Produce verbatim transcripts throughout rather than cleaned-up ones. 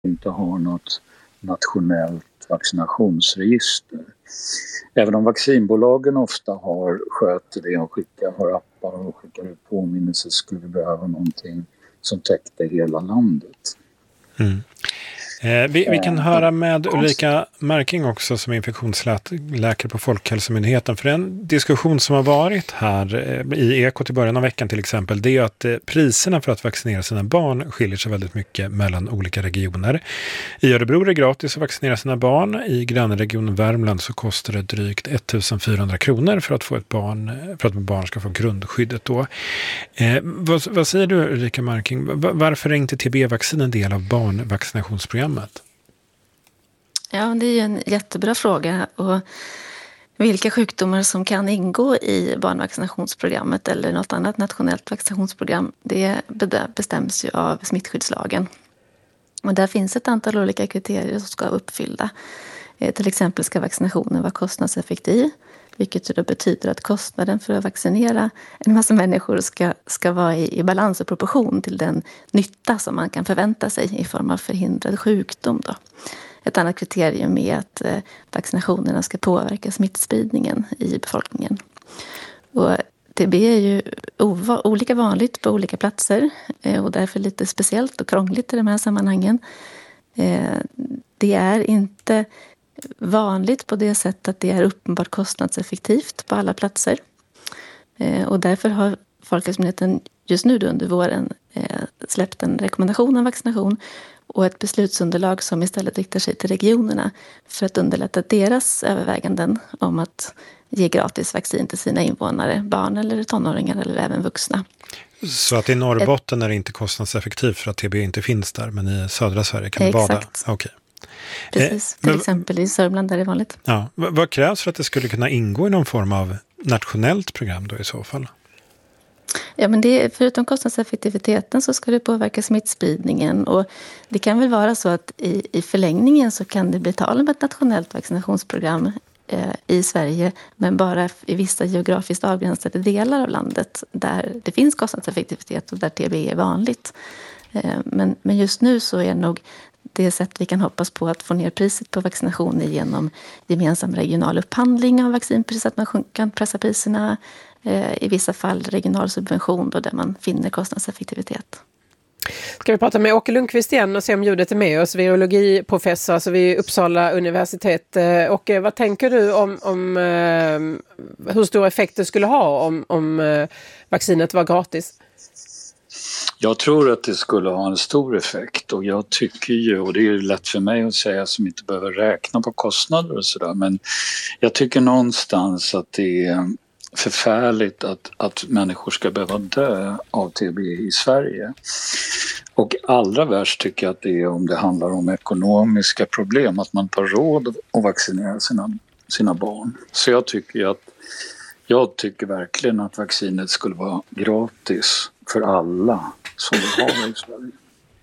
inte har något nationellt vaccinationsregister. Även om vaccinbolagen ofta har sköter det och skickar, har appar och skickar ut påminnelser, skulle vi behöva någonting som täckte hela landet. Mm. Eh, vi, vi kan höra med Ulrika Marking också som är infektionsläkare på Folkhälsomyndigheten, för en diskussion som har varit här eh, i Ekot i början av veckan till exempel, det är att eh, priserna för att vaccinera sina barn skiljer sig väldigt mycket mellan olika regioner. I Örebro är det gratis att vaccinera sina barn, i grannregionen Värmland så kostar det drygt ettusenfyrahundra kronor för att få ett barn, för att ett barn ska få grundskyddet då. Eh, vad, vad säger du Ulrika Marking, varför är inte T B-vaccin en del av barnvaccinationsprogrammet? Ja, det är ju en jättebra fråga. Och vilka sjukdomar som kan ingå i barnvaccinationsprogrammet eller något annat nationellt vaccinationsprogram, det bestäms ju av smittskyddslagen. Och där finns ett antal olika kriterier som ska uppfylla. Till exempel ska vaccinationen vara kostnadseffektiv, vilket då betyder att kostnaden för att vaccinera en massa människor ska, ska vara i, i balans och proportion till den nytta som man kan förvänta sig i form av förhindrad sjukdom då. Ett annat kriterium är att eh, vaccinationerna ska påverka smittspridningen i befolkningen. Och T B är ju ova- olika vanligt på olika platser eh, och därför lite speciellt och krångligt i de här sammanhangen. Eh, det är inte vanligt på det sättet att det är uppenbart kostnadseffektivt på alla platser. Eh, och därför har Folkhälsomyndigheten just nu under våren eh, släppt en rekommendation om vaccination och ett beslutsunderlag som istället riktar sig till regionerna för att underlätta deras överväganden om att ge gratis vaccin till sina invånare, barn eller tonåringar eller även vuxna. Så att i Norrbotten är det inte kostnadseffektivt för att T B inte finns där, men i södra Sverige kan det Exakt. vara där? Okej. Precis, till eh, men, exempel i Sörmland där det är vanligt. Ja, vad krävs för att det skulle kunna ingå i någon form av nationellt program då i så fall? Ja, men det, förutom kostnadseffektiviteten så ska det påverka smittspridningen, och det kan väl vara så att i, i förlängningen så kan det bli tal om ett nationellt vaccinationsprogram eh, i Sverige, men bara i vissa geografiskt avgränsade delar av landet där det finns kostnadseffektivitet och där T B är vanligt. Eh, men, men just nu så är nog det sätt vi kan hoppas på att få ner priset på vaccinationer genom gemensam regional upphandling av vaccinpris, att man kan pressa priserna, i vissa fall regional subvention då, där man finner kostnadseffektivitet. Ska vi prata med Åke Lundqvist igen och se om ljudet är med oss, virologiprofessor alltså vid Uppsala universitet. Och vad tänker du om, om hur stor effekt det skulle ha om, om vaccinet var gratis? Jag tror att det skulle ha en stor effekt, och jag tycker ju, och det är ju lätt för mig att säga som inte behöver räkna på kostnader och sådär, men jag tycker någonstans att det är förfärligt att, att människor ska behöva dö av T B i Sverige. Och allra värst tycker jag att det är om det handlar om ekonomiska problem, att man tar råd att vaccinera sina, sina barn. Så jag tycker att jag tycker verkligen att vaccinet skulle vara gratis för alla som vi har i Sverige.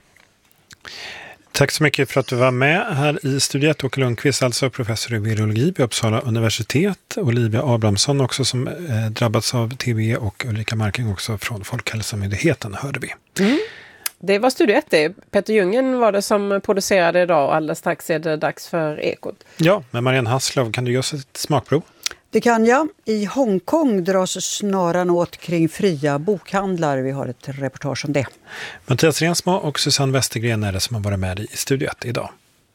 Tack så mycket för att du var med här i studiet. Åke Lundqvist, alltså professor i virologi vid Uppsala universitet. Olivia Abrahamsson också som eh, drabbats av T B, och Ulrika Marking också från Folkhälsomyndigheten hörde vi. Mm. Det var Studio ett. Peter Jungen var det som producerade idag, och alldeles strax är det dags för Ekot. Ja, men Marianne Hasslov, kan du göra ett smakprov? Det kan jag. I Hongkong dras snaran åt kring fria bokhandlar. Vi har ett reportage om det. Mattias Rensmo och Susanne Westergren är det som har varit med i studiet idag.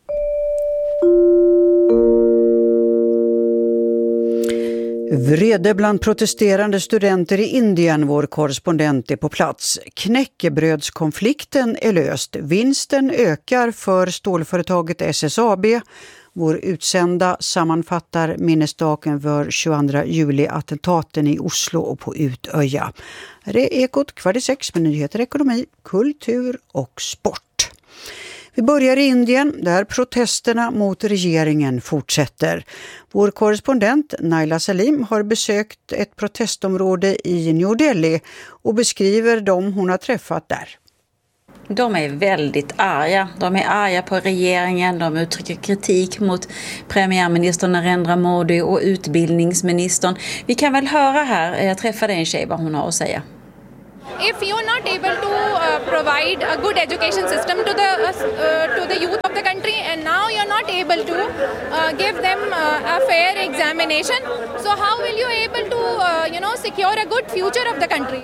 Vrede bland protesterande studenter i Indien, vår korrespondent är på plats. Knäckebrödskonflikten är löst. Vinsten ökar för stålföretaget S S A B. Vår utsända sammanfattar minnesdagen för tjugoandra juli-attentaten i Oslo och på Utöja. Här är Ekot kvart i sex med nyheter, ekonomi, kultur och sport. Vi börjar i Indien där protesterna mot regeringen fortsätter. Vår korrespondent Naila Salim har besökt ett protestområde i New Delhi och beskriver dem hon har träffat där. De är väldigt arga. De är arga på regeringen. De uttrycker kritik mot premiärministern Narendra Modi och utbildningsministern. Vi kan väl höra här, jag träffade en tjej vad hon har att säga. if you're not able to uh, provide a good education system to the uh, uh, to the youth of the country, and now you're not able to uh, give them uh, a fair examination, so how will you able to uh, you know secure a good future of the country?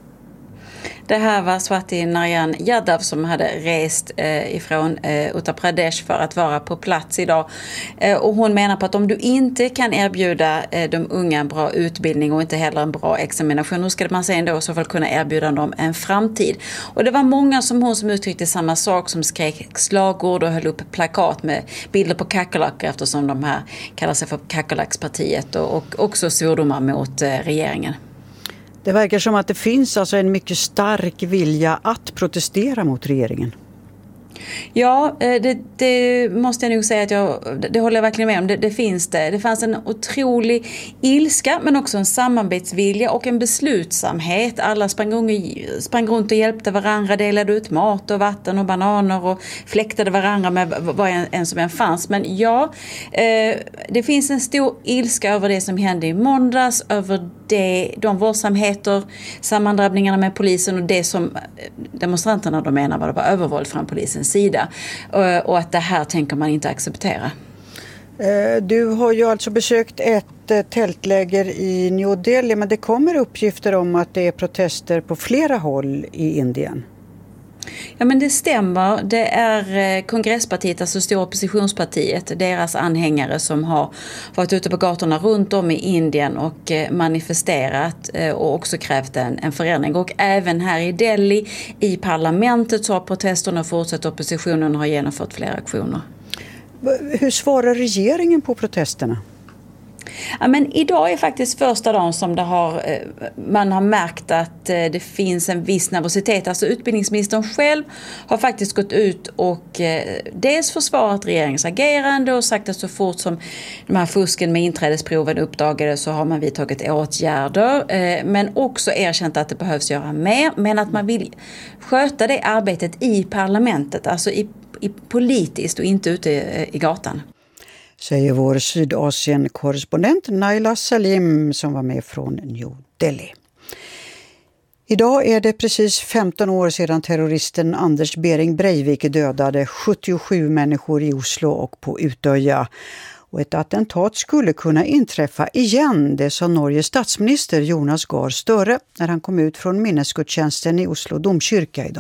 Det här var Swati Narayan Yadav som hade rest eh, ifrån eh, Uttar Pradesh för att vara på plats idag. Eh, och hon menar på att om du inte kan erbjuda eh, de unga en bra utbildning och inte heller en bra examination, då ska man säga ändå i så fall kunna erbjuda dem en framtid. Och det var många som hon som uttryckte samma sak, som skrek slagord och höll upp plakat med bilder på kackerlackor, eftersom de här kallar sig för kackerlackspartiet, och, och också svordomar mot eh, regeringen. Det verkar som att det finns alltså en mycket stark vilja att protestera mot regeringen. Ja, det, det måste jag nog säga att jag, det håller jag verkligen med om. Det, det finns det. Det fanns en otrolig ilska, men också en samarbetsvilja och en beslutsamhet. Alla sprang, sprang runt och hjälpte varandra, delade ut mat och vatten och bananer och fläktade varandra med vad en, en som en fanns. Men ja, eh, det finns en stor ilska över det som hände i måndags, över det, de våldsamheter, sammandrabbningarna med polisen och det som demonstranterna de menar var det var övervåld från polisens sida, och att det här tänker man inte acceptera. Du har ju alltså besökt ett tältläger i New Delhi, men det kommer uppgifter om att det är protester på flera håll i Indien. Ja, men det stämmer. Det är kongresspartiet, alltså stora oppositionspartiet, deras anhängare som har varit ute på gatorna runt om i Indien och manifesterat och också krävt en, en förändring. Och även här i Delhi, i parlamentet, så har protesterna fortsatt. Oppositionen har genomfört flera aktioner. Hur svarar regeringen på protesterna? Ja, men idag är faktiskt första dagen som det har, man har märkt att det finns en viss nervositet. Alltså utbildningsministern själv har faktiskt gått ut och dels försvarat regeringens agerande och sagt att så fort som de här fusken med inträdesproven uppdagades så har man vidtagit åtgärder. Men också erkänt att det behövs göra mer, men att man vill sköta det arbetet i parlamentet, alltså i, i politiskt och inte ute i, i gatan. Säger vår Sydasien-korrespondent Naila Salim som var med från New Delhi. Idag är det precis femton år sedan terroristen Anders Behring Breivik dödade sjuttiosju människor i Oslo och på Utöja. Och ett attentat skulle kunna inträffa igen, det sa Norges statsminister Jonas Gahr Støre när han kom ut från minnesgudstjänsten i Oslo domkyrka idag.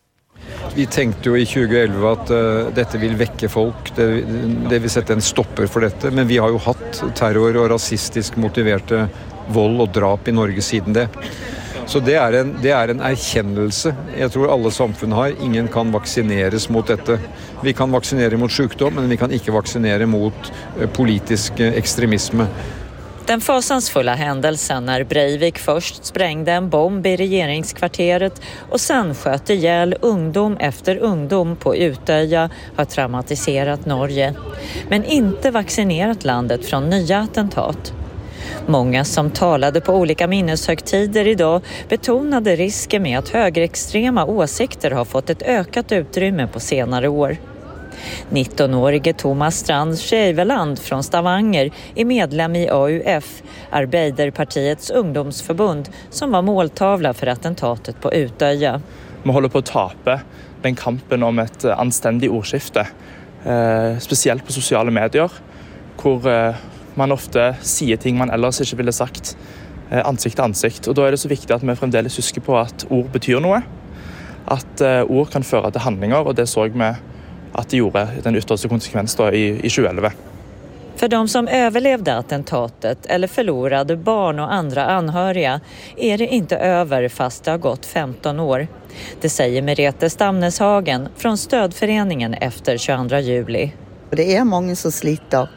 Vi tänkte ju i tjugoelva att uh, detta vill väcka folk, det, det vill sätta en stopper för detta, men vi har ju haft terror och rasistiskt motiverade våld och drap i Norge sedan det. Så det är en det är en erkännelse. Jag tror alla samfund har, ingen kan vaccineras mot detta. Vi kan vaccinera mot sjukdom, men vi kan inte vaccinera mot uh, politisk uh, extremism. Den fasansfulla händelsen när Breivik först sprängde en bomb i regeringskvarteret och sen sköt ihjäl ungdom efter ungdom på Utöja har traumatiserat Norge, men inte vaccinerat landet från nya attentat. Många som talade på olika minneshögtider idag betonade risken med att högerextrema åsikter har fått ett ökat utrymme på senare år. nittonårige Thomas Strand Skeiveland från Stavanger är medlem i A U F, Arbeiderpartiets ungdomsförbund, som var måltavla för attentatet på Utöja. Man håller på att tape den kampen om ett anständigt ordskifte, eh, speciellt på sociala medier, hvor eh, man ofta säger ting man ellers inte ville sagt eh, ansikt till ansikt. Och då är det så viktigt att vi fremdeles husker på att ord betyder något, att eh, ord kan föra till handlingar, och det såg vi att det gjorde den yttersta konsekvens då i, i tjugoelva. För de som överlevde attentatet eller förlorade barn och andra anhöriga är det inte över fast det har gått femton år. Det säger Merete Stamneshagen från stödföreningen efter tjugoandra juli. Det är många som sliter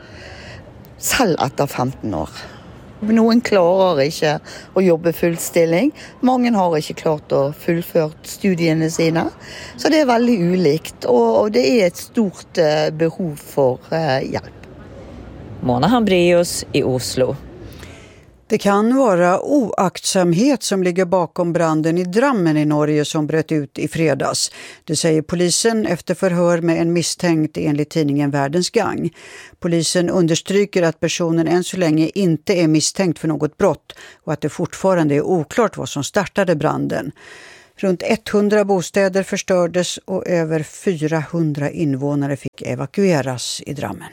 selv etter femton år. Noen klarer ikke å jobbe fullstilling. Mange har ikke klart å fullført studiene sine. Så det er veldig ulikt, og det er et stort behov for hjelp. Mona Hambrius i Oslo. Det kan vara oaktsamhet som ligger bakom branden i Drammen i Norge som bröt ut i fredags. Det säger polisen efter förhör med en misstänkt enligt tidningen Världens Gang. Polisen understryker att personen än så länge inte är misstänkt för något brott och att det fortfarande är oklart vad som startade branden. Runt hundra bostäder förstördes och över fyrahundra invånare fick evakueras i Drammen.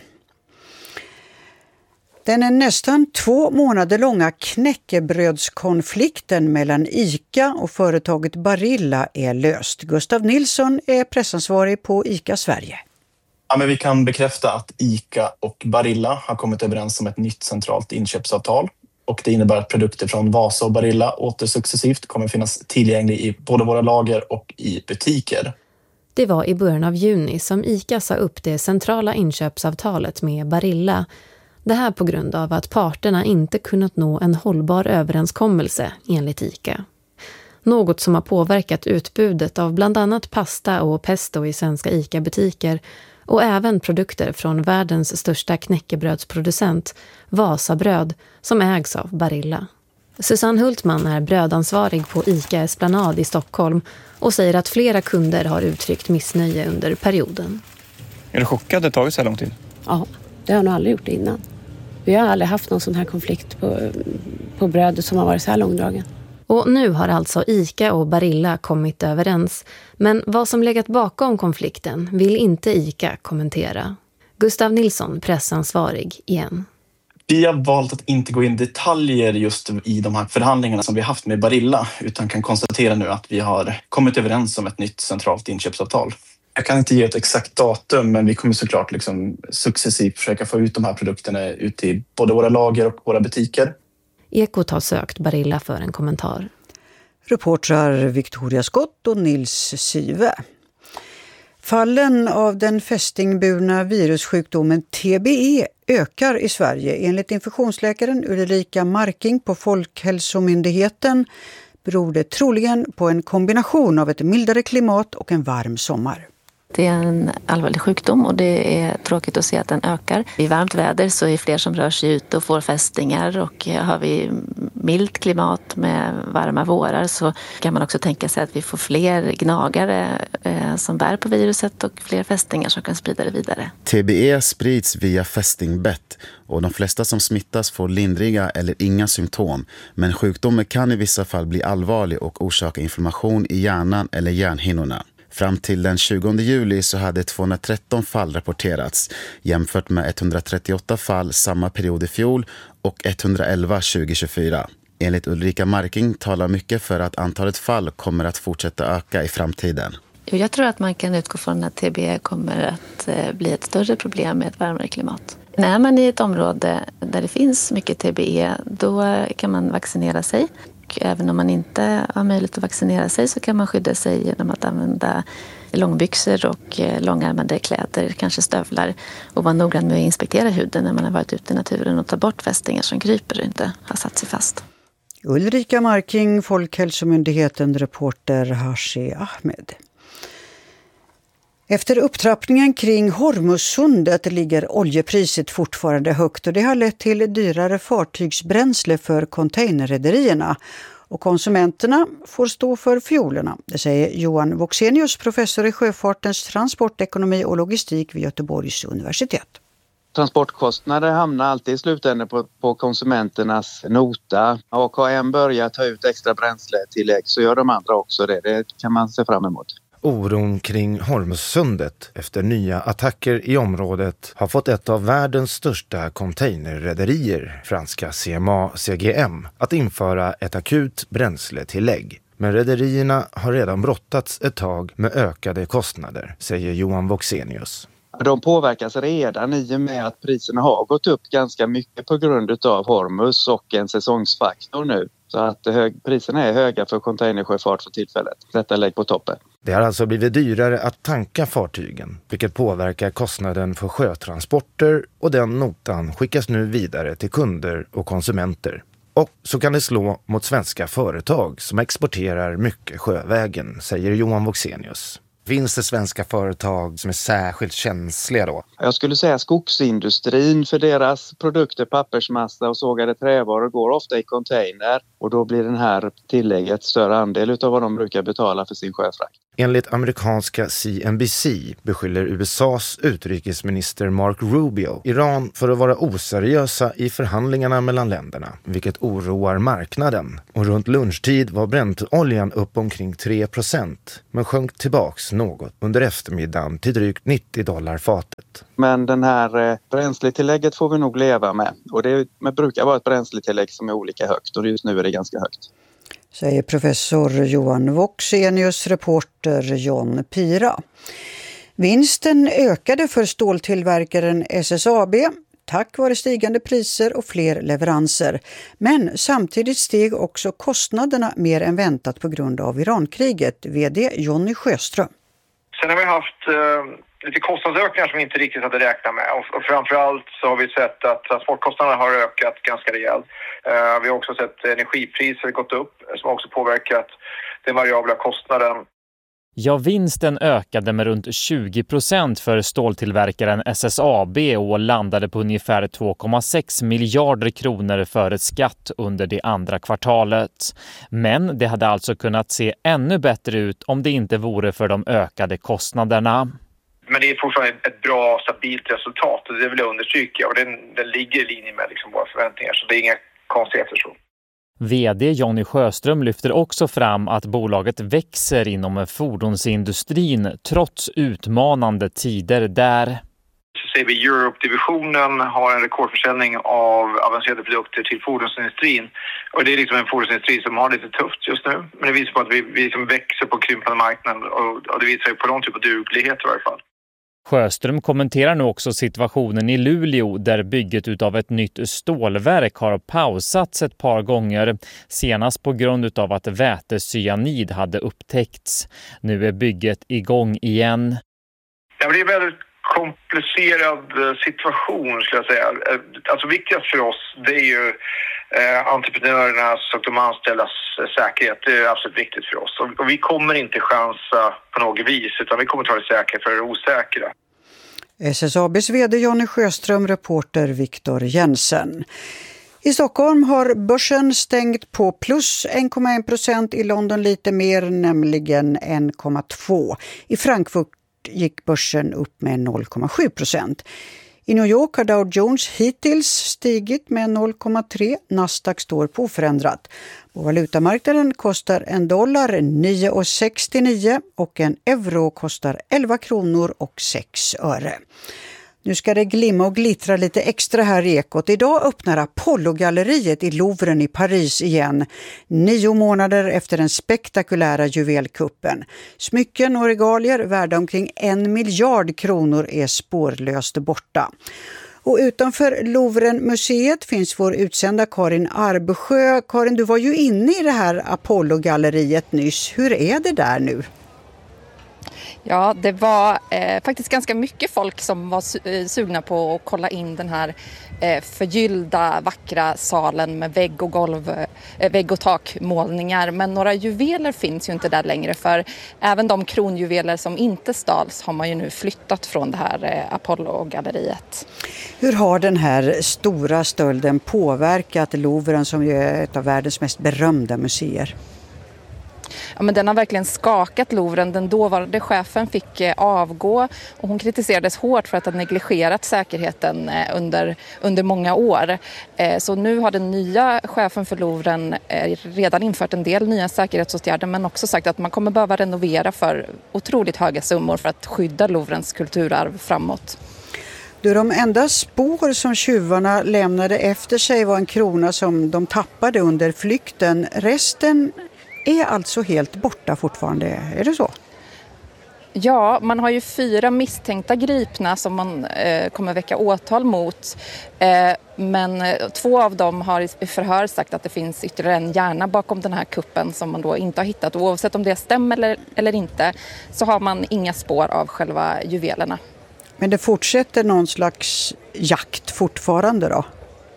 Den är nästan två månader långa knäckebrödskonflikten mellan ICA och företaget Barilla är löst. Gustav Nilsson är pressansvarig på ICA Sverige. Ja, men vi kan bekräfta att ICA och Barilla har kommit överens om ett nytt centralt inköpsavtal. Och det innebär att produkter från Vasa och Barilla åter successivt kommer finnas tillgängliga i både våra lager och i butiker. Det var i början av juni som ICA sa upp det centrala inköpsavtalet med Barilla. Det här på grund av att parterna inte kunnat nå en hållbar överenskommelse enligt ICA. Något som har påverkat utbudet av bland annat pasta och pesto i svenska ICA-butiker och även produkter från världens största knäckebrödsproducent, Vasabröd, som ägs av Barilla. Susanne Hultman är brödansvarig på ICA Esplanad i Stockholm och säger att flera kunder har uttryckt missnöje under perioden. Är du chockad att det tagit så här lång tid? Ja, det har nog aldrig gjort innan. Vi har aldrig haft någon sån här konflikt på, på brödet som har varit så här långdragen. Och nu har alltså ICA och Barilla kommit överens. Men vad som legat bakom konflikten vill inte ICA kommentera. Gustav Nilsson, pressansvarig igen. Vi har valt att inte gå in i detaljer just i de här förhandlingarna som vi har haft med Barilla, utan kan konstatera nu att vi har kommit överens om ett nytt centralt inköpsavtal. Jag kan inte ge ett exakt datum, men vi kommer såklart liksom successivt försöka få ut de här produkterna ut till både våra lager och våra butiker. Ekot har sökt Barilla för en kommentar. Reportrar Victoria Skott och Nils Syve. Fallen av den fästingburna virussjukdomen T B E ökar i Sverige. Enligt infektionsläkaren Ulrika Marking på Folkhälsomyndigheten beror det troligen på en kombination av ett mildare klimat och en varm sommar. Det är en allvarlig sjukdom och det är tråkigt att se att den ökar. I varmt väder så är det fler som rör sig ut och får fästingar, och har vi milt klimat med varma vårar så kan man också tänka sig att vi får fler gnagare eh, som bär på viruset och fler fästingar som kan sprida det vidare. T B E sprids via fästingbett och de flesta som smittas får lindriga eller inga symptom, men sjukdomen kan i vissa fall bli allvarlig och orsaka inflammation i hjärnan eller hjärnhinnorna. Fram till den tjugonde juli så hade tvåhundratretton fall rapporterats jämfört med etthundratrettioåtta fall samma period i fjol och etthundraelva tjugohundratjugofyra. Enligt Ulrika Marking talar mycket för att antalet fall kommer att fortsätta öka i framtiden. Jag tror att man kan utgå från att T B E kommer att bli ett större problem med ett varmare klimat. När man är i ett område där det finns mycket T B E, då kan man vaccinera sig. Även om man inte har möjlighet att vaccinera sig så kan man skydda sig genom att använda långbyxor och långärmade kläder, kanske stövlar, och vara noggrann med att inspektera huden när man har varit ute i naturen och ta bort fästingar som kryper och inte har satt sig fast. Ulrika Marking, Folkhälsomyndigheten, reporter Hashi Ahmed. Efter upptrappningen kring Hormuzsundet ligger oljepriset fortfarande högt och det har lett till dyrare fartygsbränsle för containerrederierna. Och konsumenterna får stå för fiolerna. Det säger Johan Voxenius, professor i sjöfartens transportekonomi och logistik vid Göteborgs universitet. Transportkostnader hamnar alltid i slutändan på, på konsumenternas nota. A K M börjar ta ut extra bränsletillägg så gör de andra också det. Det kan man se fram emot. Oron kring Hormuzsundet efter nya attacker i området har fått ett av världens största containerrederier, franska C M A C G M, att införa ett akut bränsletillägg. Men rederierna har redan brottats ett tag med ökade kostnader, säger Johan Voxenius. De påverkas redan i och med att priserna har gått upp ganska mycket på grund av Hormuz och en säsongsfaktor nu. Så att hög, priserna är höga för containersjöfart för tillfället. Detta lägg på toppen. Det har alltså blivit dyrare att tanka fartygen, vilket påverkar kostnaden för sjötransporter, och den notan skickas nu vidare till kunder och konsumenter. Och så kan det slå mot svenska företag som exporterar mycket sjövägen, säger Johan Voxenius. Finns det svenska företag som är särskilt känsliga då? Jag skulle säga skogsindustrin, för deras produkter, pappersmassa och sågade trävaror går ofta i container och då blir den här tillägget större andel utav vad de brukar betala för sin sjöfrakt. Enligt amerikanska C N B C beskyller U S A:s utrikesminister Mark Rubio Iran för att vara oseriösa i förhandlingarna mellan länderna, vilket oroar marknaden. Och runt lunchtid var bräntoljan upp omkring tre procent, men sjönk tillbaks något under eftermiddagen till drygt nittio dollar fatet. Men den här eh, bränsletillägget får vi nog leva med. Och det är, brukar vara ett bränsletillägg som är olika högt och just nu är det ganska högt. Säger professor Johan Voxenius, reporter John Pira. Vinsten ökade för ståltillverkaren S S A B tack vare stigande priser och fler leveranser. Men samtidigt steg också kostnaderna mer än väntat på grund av Irankriget, vd Jonny Sjöström. Sen har vi haft eh, lite kostnadsökningar som vi inte riktigt hade räknat med. Och, och framförallt så har vi sett att transportkostnaderna har ökat ganska rejält. Eh, vi har också sett energipriser gått upp som också påverkat den variabla kostnaden. Ja, vinsten ökade med runt tjugo procent för ståltillverkaren S S A B och landade på ungefär två komma sex miljarder kronor före skatt under det andra kvartalet. Men det hade alltså kunnat se ännu bättre ut om det inte vore för de ökade kostnaderna. Men det är fortfarande ett bra, stabilt resultat och det vill jag understryka. Och den, den ligger i linje med liksom våra förväntningar, så det är inga konstigheter så. vd Jonny Sjöström lyfter också fram att bolaget växer inom fordonsindustrin trots utmanande tider där. Så ser vi Europe-divisionen har en rekordförsäljning av avancerade produkter till fordonsindustrin. Och det är liksom en fordonsindustri som har lite tufft just nu. Men det visar på att vi, vi liksom växer på krympande marknaden och, och det visar på någon typ av duglighet i varje fall. Sjöström kommenterar nu också situationen i Luleå där bygget utav ett nytt stålverk har pausats ett par gånger, senast på grund av att vätecyanid hade upptäckts. Nu är bygget igång igen. Ja, det är en väldigt komplicerad situation skulle jag säga. Alltså viktigast för oss det är ju eh, entreprenörernas och de anställdas säkerhet. Det är absolut viktigt för oss. Och, och vi kommer inte chansa på något vis utan vi kommer ta det säkra för det osäkra. S S A B:s vd Jonny Sjöström, reporter Viktor Jensen. I Stockholm har börsen stängt på plus en komma en procent, i London lite mer, nämligen en komma två. I Frankfurt gick börsen upp med noll komma sju procent. I New York har Dow Jones hittills stigit med noll komma tre. Nasdaq står på oförändrat. På valutamarknaden kostar en dollar nio komma sextionio och en euro kostar elva kronor och sex öre. Nu ska det glimma och glittra lite extra här i Ekot. Idag öppnar Apollo-galleriet i Louvren i Paris igen. Nio månader efter den spektakulära juvelkuppen. Smycken och regalier värda omkring en miljard kronor är spårlöst borta. Och utanför Louvren-museet finns vår utsända Karin Arbesjö. Karin, du var ju inne i det här Apollo-galleriet nyss. Hur är det där nu? Ja, det var eh, faktiskt ganska mycket folk som var su- sugna på att kolla in den här eh, förgyllda, vackra salen med vägg och golv, eh, vägg och takmålningar. Men några juveler finns ju inte där längre, för även de kronjuveler som inte stals har man ju nu flyttat från det här eh, Apollo-galleriet. Hur har den här stora stölden påverkat Louvren, som ju är ett av världens mest berömda museer? Ja, men den har verkligen skakat Louvren. Den dåvarande chefen fick eh, avgå och hon kritiserades hårt för att ha negligerat säkerheten eh, under, under många år. Eh, så nu har den nya chefen för Louvren eh, redan infört en del nya säkerhetsåtgärder, men också sagt att man kommer behöva renovera för otroligt höga summor för att skydda Louvrens kulturarv framåt. Du, de enda spår som tjuvarna lämnade efter sig var en krona som de tappade under flykten. Resten är alltså helt borta fortfarande, är det så? Ja, man har ju fyra misstänkta gripna som man eh, kommer väcka åtal mot. Eh, men två av dem har i förhör sagt att det finns ytterligare en hjärna bakom den här kuppen som man då inte har hittat. Och oavsett om det stämmer eller, eller inte så har man inga spår av själva juvelerna. Men det fortsätter någon slags jakt fortfarande då?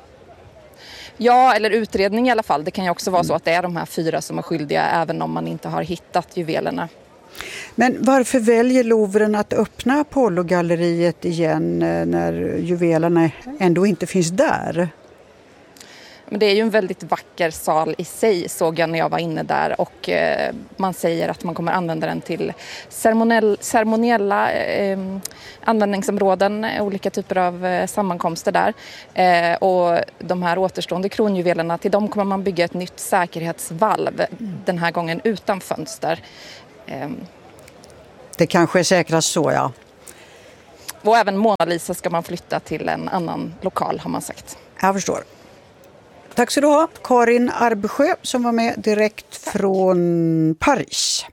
Ja, eller utredning i alla fall. Det kan ju också vara så att det är de här fyra som är skyldiga även om man inte har hittat juvelerna. Men varför väljer Louvren att öppna Apollo-galleriet igen när juvelerna ändå inte finns där? Men det är ju en väldigt vacker sal i sig, såg jag när jag var inne där, och eh, man säger att man kommer använda den till ceremoniell, ceremoniella eh, användningsområden, olika typer av eh, sammankomster där. Eh, och de här återstående kronjuvelerna, till dem kommer man bygga ett nytt säkerhetsvalv, mm. den här gången utan fönster. Eh, det kanske är säkrast så, ja. Och även Mona Lisa ska man flytta till en annan lokal, har man sagt. Jag förstår. Tack så du ha, Karin Arbesjö, som var med direkt från Paris.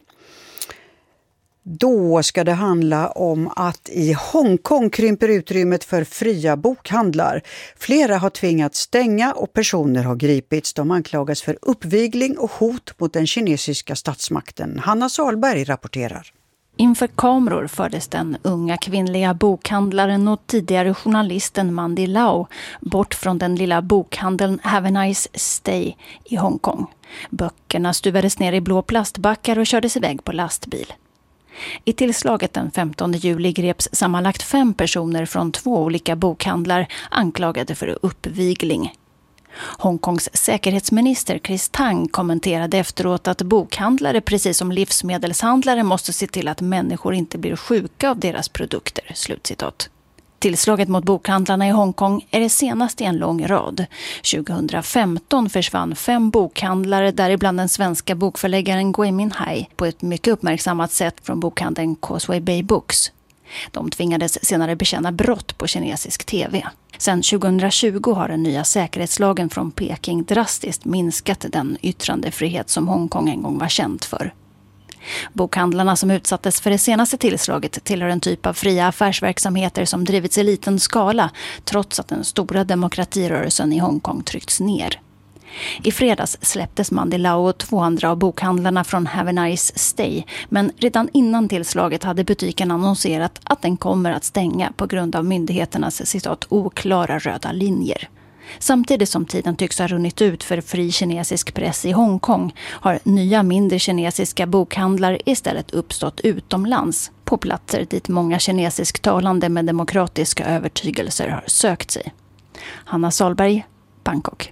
Då ska det handla om att i Hongkong krymper utrymmet för fria bokhandlar. Flera har tvingats stänga och personer har gripits. De anklagas för uppvigling och hot mot den kinesiska statsmakten. Hanna Salberg rapporterar. Inför kameror fördes den unga kvinnliga bokhandlaren och tidigare journalisten Mandy Lau bort från den lilla bokhandeln Have a Nice Stay i Hongkong. Böckerna stuvades ner i blå plastbackar och kördes iväg på lastbil. I tillslaget den femtonde juli greps sammanlagt fem personer från två olika bokhandlar anklagade för uppvigling. Hongkongs säkerhetsminister Chris Tang kommenterade efteråt att bokhandlare precis som livsmedelshandlare måste se till att människor inte blir sjuka av deras produkter. Slutcitat. Tillslaget mot bokhandlarna i Hongkong är det senaste i en lång rad. tjugohundrafemton försvann fem bokhandlare, däribland den svenska bokförläggaren Gui Minhai, på ett mycket uppmärksammat sätt från bokhandeln Causeway Bay Books. De tvingades senare bekänna brott på kinesisk tv. Sedan tjugohundratjugo har den nya säkerhetslagen från Peking drastiskt minskat den yttrandefrihet som Hongkong en gång var känt för. Bokhandlarna som utsattes för det senaste tillslaget tillhör en typ av fria affärsverksamheter som drivits i liten skala, trots att den stora demokratirörelsen i Hongkong tryckts ner. I fredags släpptes Mandy Lau och två andra av bokhandlarna från Have a Nice Stay, men redan innan tillslaget hade butiken annonserat att den kommer att stänga på grund av myndigheternas citat oklara röda linjer. Samtidigt som tiden tycks ha runnit ut för fri kinesisk press i Hongkong har nya mindre kinesiska bokhandlar istället uppstått utomlands, på platser dit många kinesisktalande med demokratiska övertygelser har sökt sig. Hanna Salberg, Bangkok.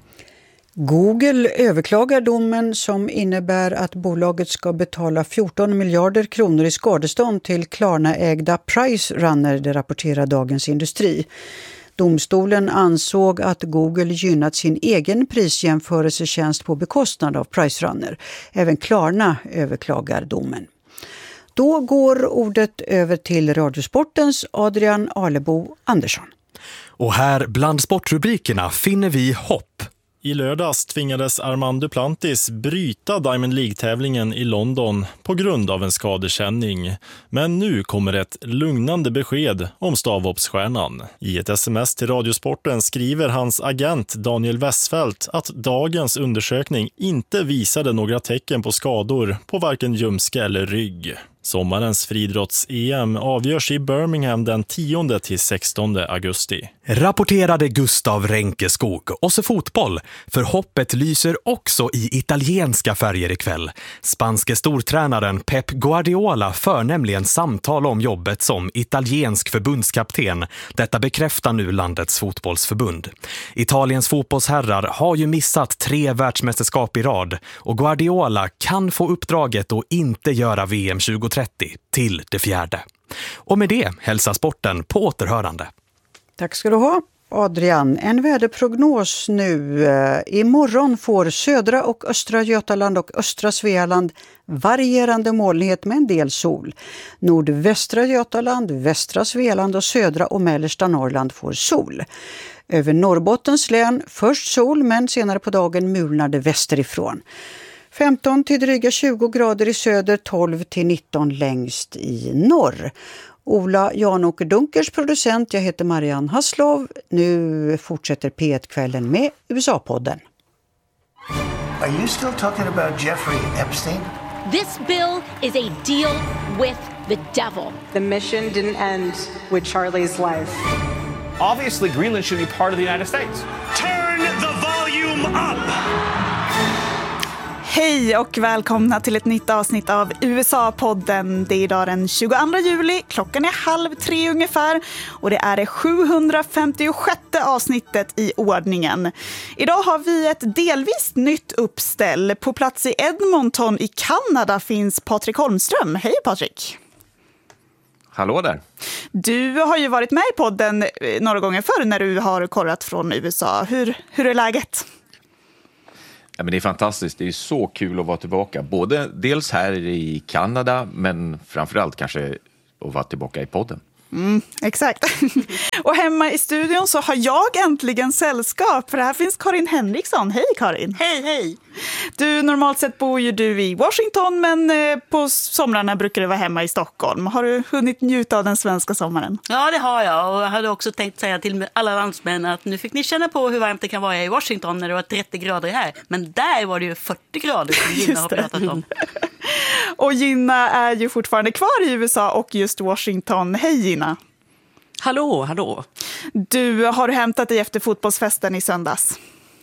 Google överklagar domen som innebär att bolaget ska betala fjorton miljarder kronor i skadestånd till Klarna-ägda Price Runner, det rapporterar Dagens Industri. Domstolen ansåg att Google gynnat sin egen prisjämförelsetjänst på bekostnad av Price Runner. Även Klarna överklagar domen. Då går ordet över till Radiosportens Adrian Alebo Andersson. Och här bland sportrubrikerna finner vi hopp. I lördags tvingades Armand Duplantis bryta Diamond League-tävlingen i London på grund av en skadekänning. Men nu kommer ett lugnande besked om stavhoppsstjärnan. I ett sms till Radiosporten skriver hans agent Daniel Westfeldt att dagens undersökning inte visade några tecken på skador på varken ljumske eller rygg. Sommarens friidrotts-E M avgörs i Birmingham den tionde till sextonde augusti. Rapporterade Gustav Renkeskog. Och så fotboll, för hoppet lyser också i italienska färger ikväll. Spanske stortränaren Pep Guardiola för nämligen samtal om jobbet som italiensk förbundskapten. Detta bekräftar nu landets fotbollsförbund. Italiens fotbollsherrar har ju missat tre världsmästerskap i rad och Guardiola kan få uppdraget att inte göra V M tjugotre till det fjärde. Och med det hälsar sporten på återhörande. Tack ska du ha, Adrian. En väderprognos nu. Imorgon får södra och östra Götaland och östra Svealand varierande molnighet med en del sol. Nordvästra Götaland, västra Svealand och södra och mellersta Norrland får sol. Över Norrbottens län först sol, men senare på dagen mulnar det västerifrån. femton till dryga tjugo grader i söder, tolv till nitton längst i norr. Ola Jan-Åke Dunkers producent, jag heter Marianne Hasslov. Nu fortsätter P ett-kvällen med U S A-podden. Are you still talking about Jeffrey Epstein? This bill is a deal with the devil. The mission didn't end with Charlie's life. Obviously, Greenland should be part of the United States. Turn the volume up! Hej och välkomna till ett nytt avsnitt av U S A-podden. Det är idag den tjugoandra juli, klockan är halv tre ungefär och det är det sjuhundrafemtiosjätte avsnittet i ordningen. Idag har vi ett delvis nytt uppställ. På plats i Edmonton i Kanada finns Patrik Holmström. Hej Patrik! Hallå där! Du har ju varit med i podden några gånger förr när du har kollat från U S A. Hur, hur är läget? Ja, men det är fantastiskt, det är så kul att vara tillbaka. Både dels här i Kanada men framförallt kanske att vara tillbaka i podden. Mm, exakt. Och hemma i studion så har jag äntligen sällskap. För här finns Karin Henriksson. Hej Karin! Hej, hej! Du, normalt sett bor ju du i Washington men på somrarna brukar du vara hemma i Stockholm. Har du hunnit njuta av den svenska sommaren? Ja, det har jag. Och jag hade också tänkt säga till alla landsmän att nu fick ni känna på hur varmt det kan vara i Washington när det var trettio grader här. Men där var det ju fyrtio grader som Gina har pratat om. Och Gina är ju fortfarande kvar i U S A och just Washington. Hej Gina! Hallå, hallå! Du, har du hämtat dig efter fotbollsfesten i söndags?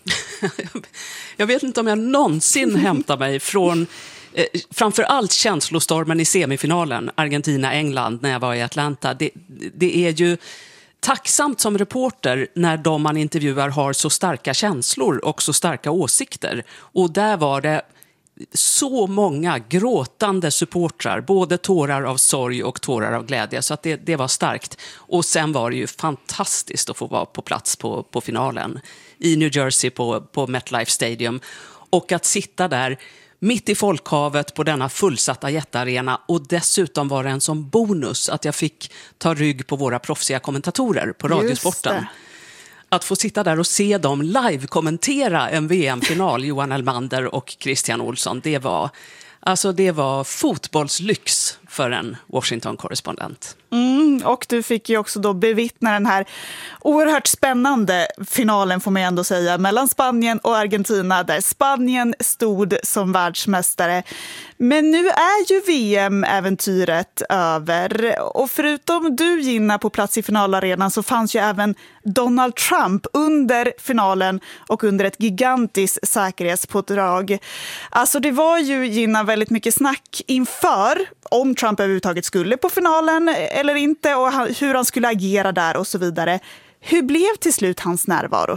Jag vet inte om jag någonsin hämtar mig från eh, framförallt känslostormen i semifinalen Argentina-England när jag var i Atlanta. Det, det är ju tacksamt som reporter när de man intervjuar har så starka känslor och så starka åsikter. Och där var det så många gråtande supportrar, både tårar av sorg och tårar av glädje, så att det, det var starkt. Och sen var det ju fantastiskt att få vara på plats på, på finalen i New Jersey på, på MetLife Stadium och att sitta där mitt i folkhavet på denna fullsatta jättearena, och dessutom var det en som bonus att jag fick ta rygg på våra proffsiga kommentatorer på Radiosporten. Att få sitta där och se dem live-kommentera en V M-final, Johan Elmander och Christian Olsson, det var, alltså det var fotbollslyx för en Washington-korrespondent. Mm, och du fick ju också då bevittna den här oerhört spännande finalen, får man ändå säga, mellan Spanien och Argentina, där Spanien stod som världsmästare. Men nu är ju V M-äventyret över. Och förutom du, Gina, på plats i finalarenan så fanns ju även Donald Trump under finalen och under ett gigantiskt säkerhetspådrag. Alltså det var ju, Gina, väldigt mycket snack inför om Trump överhuvudtaget skulle på finalen eller inte och hur han skulle agera där och så vidare. Hur blev till slut hans närvaro?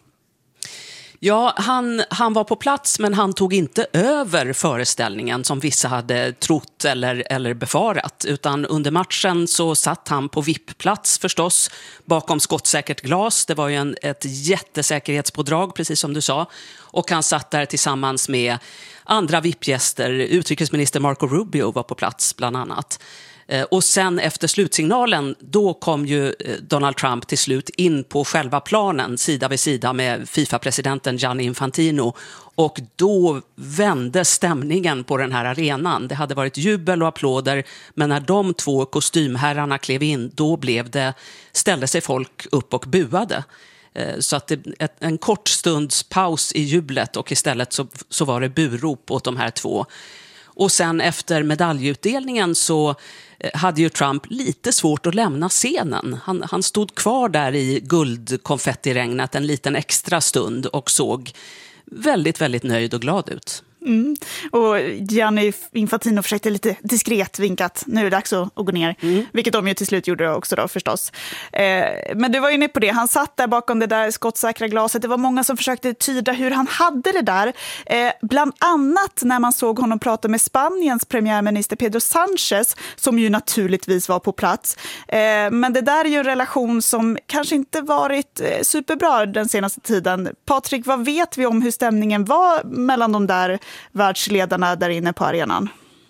Ja, han, han var på plats men han tog inte över föreställningen som vissa hade trott eller, eller befarat. Utan under matchen så satt han på V I P-plats förstås bakom skottsäkert glas. Det var ju en, ett jättesäkerhetspådrag, precis som du sa. Och han satt där tillsammans med andra V I P-gäster. Utrikesminister Marco Rubio var på plats bland annat. Och sen efter slutsignalen, då kom ju Donald Trump till slut in på själva planen sida vid sida med FIFA-presidenten Gianni Infantino. Och då vände stämningen på den här arenan. Det hade varit jubel och applåder, men när de två kostymherrarna klev in, då blev det, ställde sig folk upp och buade. Så att det, ett, en kort stunds paus i jublet och istället så, så var det burop åt de här två. Och sen efter medaljutdelningen så hade ju Trump lite svårt att lämna scenen. Han, han stod kvar där i guldkonfettiregnet en liten extra stund och såg väldigt, väldigt nöjd och glad ut. Mm. Och Gianni Infantino försökte lite diskret vinkat, nu är det dags att gå ner. Mm. Vilket de ju till slut gjorde också då förstås. Eh, men du var inne på det, han satt där bakom det där skottsäkra glaset. Det var många som försökte tyda hur han hade det där. Eh, bland annat när man såg honom prata med Spaniens premiärminister Pedro Sánchez, som ju naturligtvis var på plats. Eh, men det där är ju en relation som kanske inte varit eh, superbra den senaste tiden. Patrik, vad vet vi om hur stämningen var mellan de där världsledarna där inne på arenan?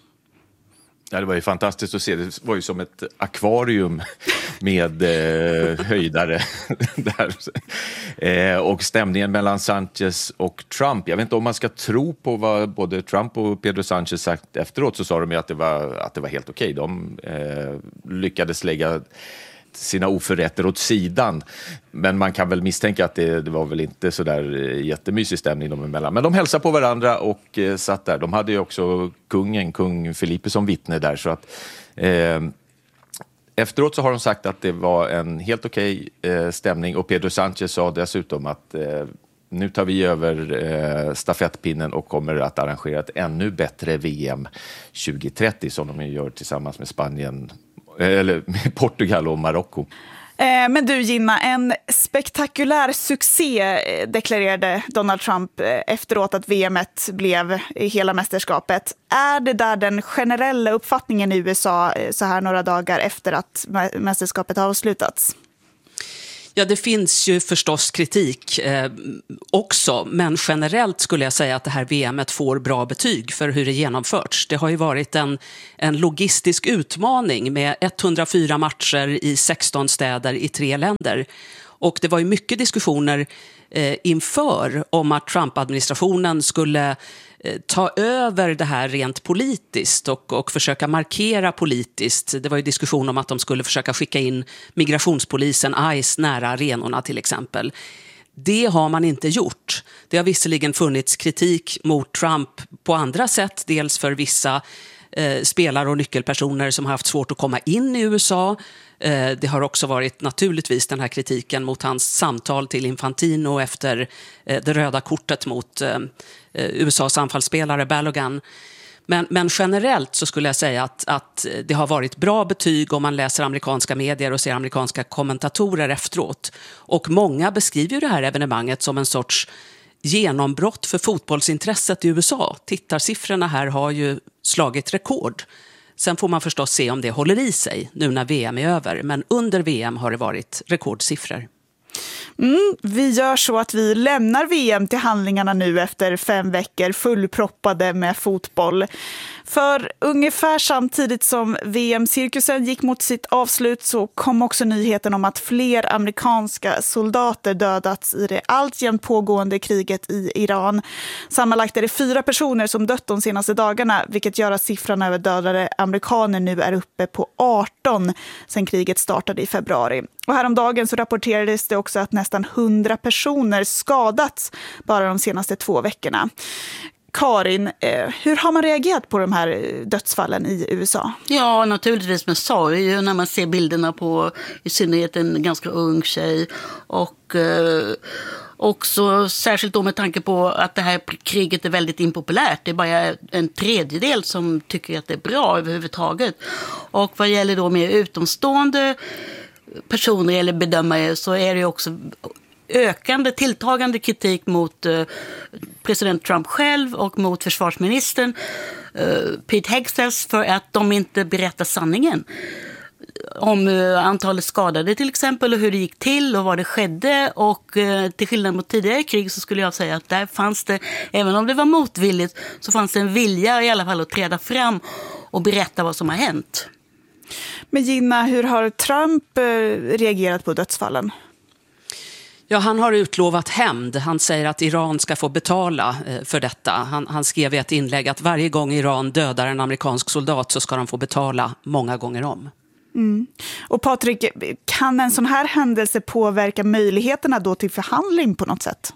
Ja, det var ju fantastiskt att se. Det var ju som ett akvarium med eh, höjdare där. Eh, och stämningen mellan Sanchez och Trump. Jag vet inte om man ska tro på vad både Trump och Pedro Sanchez sagt efteråt, så sa de ju att det var, att det var helt okej. De eh, lyckades lägga sina oförrätter åt sidan. Men man kan väl misstänka att det, det var väl inte så där jättemysig stämning dem emellan. Men de hälsade på varandra och eh, satt där. De hade ju också kungen, kung Felipe som vittne där. Så att, eh, efteråt så har de sagt att det var en helt okej eh, stämning. Och Pedro Sanchez sa dessutom att eh, nu tar vi över eh, stafettpinnen och kommer att arrangera ett ännu bättre V M tjugo trettio som de gör tillsammans med Spanien, eller med Portugal och Marocko. Men du Gina, en spektakulär succé deklarerade Donald Trump efteråt att V M-et blev hela mästerskapet. Är det där den generella uppfattningen i U S A så här några dagar efter att mästerskapet har avslutats? Ja, det finns ju förstås kritik eh, också, men generellt skulle jag säga att det här V M-et får bra betyg för hur det genomförts. Det har ju varit en, en logistisk utmaning med etthundrafyra matcher i sexton städer i tre länder. Och det var ju mycket diskussioner eh, inför om att Trump-administrationen skulle ta över det här rent politiskt och, och försöka markera politiskt. Det var ju diskussion om att de skulle försöka skicka in migrationspolisen ICE nära arenorna till exempel. Det har man inte gjort. Det har visserligen funnits kritik mot Trump på andra sätt, dels för vissa eh, spelare och nyckelpersoner som har haft svårt att komma in i U S A. Eh, det har också varit naturligtvis den här kritiken mot hans samtal till Infantino efter eh, det röda kortet mot eh, U S As anfallsspelare Balogun. Men, men generellt så skulle jag säga att, att det har varit bra betyg om man läser amerikanska medier och ser amerikanska kommentatorer efteråt. Och många beskriver ju det här evenemanget som en sorts genombrott för fotbollsintresset i U S A. Tittarsiffrorna här har ju slagit rekord. Sen får man förstås se om det håller i sig nu när V M är över. Men under V M har det varit rekordsiffror. Mm, vi gör så att vi lämnar V M till handlingarna nu efter fem veckor fullproppade med fotboll. För ungefär samtidigt som V M-cirkusen gick mot sitt avslut så kom också nyheten om att fler amerikanska soldater dödats i det alltjämt pågående kriget i Iran. Sammanlagt är det fyra personer som dött de senaste dagarna, vilket gör att siffran över dödade amerikaner nu är uppe på arton sedan kriget startade i februari. Och häromdagen så rapporterades det också att nästan hundra personer skadats bara de senaste två veckorna. Karin, hur har man reagerat på de här dödsfallen i U S A? Ja, naturligtvis med sorg när man ser bilderna på i synnerhet en ganska ung tjej och eh, också särskilt då med tanke på att det här kriget är väldigt impopulärt. Det är bara en tredjedel som tycker att det är bra överhuvudtaget. Och vad gäller då mer utomstående personer eller bedömare så är det också ökande, tilltagande kritik mot eh, president Trump själv och mot försvarsministern eh, Pete Hegseth för att de inte berättar sanningen om eh, antalet skadade till exempel och hur det gick till och vad det skedde. Och eh, till skillnad mot tidigare krig så skulle jag säga att där fanns det, även om det var motvilligt, så fanns det en vilja i alla fall att träda fram och berätta vad som har hänt. Men Gina, hur har Trump eh, reagerat på dödsfallen? Ja, han har utlovat hämnd. Han säger att Iran ska få betala för detta. Han, han skrev i ett inlägg att varje gång Iran dödar en amerikansk soldat så ska de få betala många gånger om. Mm. Och Patrik, kan en sån här händelse påverka möjligheterna då till förhandling på något sätt?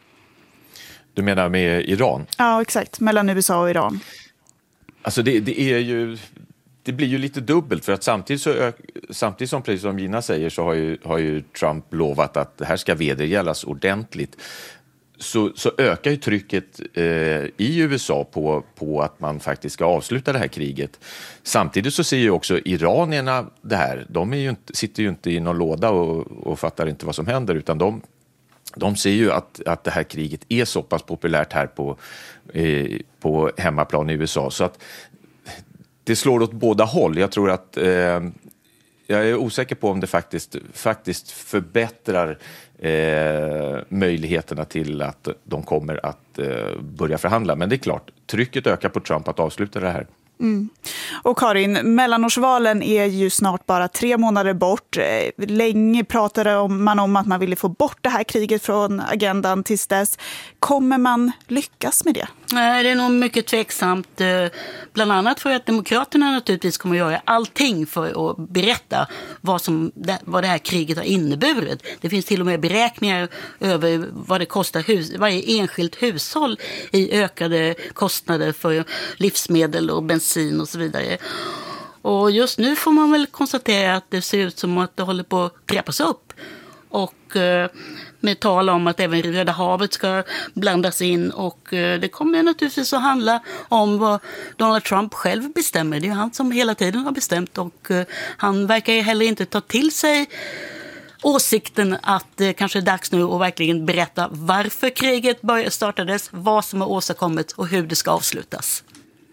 Du menar med Iran? Ja, exakt. Mellan U S A och Iran. Alltså det, det är ju... Det blir ju lite dubbelt för att samtidigt, så, samtidigt som precis som Gina säger så har ju, har ju Trump lovat att det här ska vedergällas ordentligt. Så, så ökar ju trycket eh, i U S A på, på att man faktiskt ska avsluta det här kriget. Samtidigt så ser ju också iranierna det här. De är ju inte, sitter ju inte i någon låda och, och fattar inte vad som händer utan de, de ser ju att, att det här kriget är så pass populärt här på, eh, på hemmaplan i U S A så att det slår åt båda håll. Jag tror att eh, jag är osäker på om det faktiskt, faktiskt förbättrar eh, möjligheterna till att de kommer att eh, börja förhandla. Men det är klart, trycket ökar på Trump att avsluta det här. Mm. Och Karin, mellanårsvalen är ju snart bara tre månader bort. Länge pratade man om att man ville få bort det här kriget från agendan tills dess. Kommer man lyckas med det? Nej, det är nog mycket tveksamt. Bland annat för att demokraterna naturligtvis kommer att göra allting för att berätta vad, som, vad det här kriget har inneburit. Det finns till och med beräkningar över vad det kostar hus, varje enskilt hushåll i ökade kostnader för livsmedel och bensin och så vidare. Och just nu får man väl konstatera att det ser ut som att det håller på att trappas upp. och eh, med tal om att även Röda havet ska blandas in, och eh, det kommer naturligtvis att handla om vad Donald Trump själv bestämmer. Det är han som hela tiden har bestämt, och eh, han verkar ju heller inte ta till sig åsikten att det kanske är dags nu att verkligen berätta varför kriget började startades, vad som har åstadkommit och hur det ska avslutas.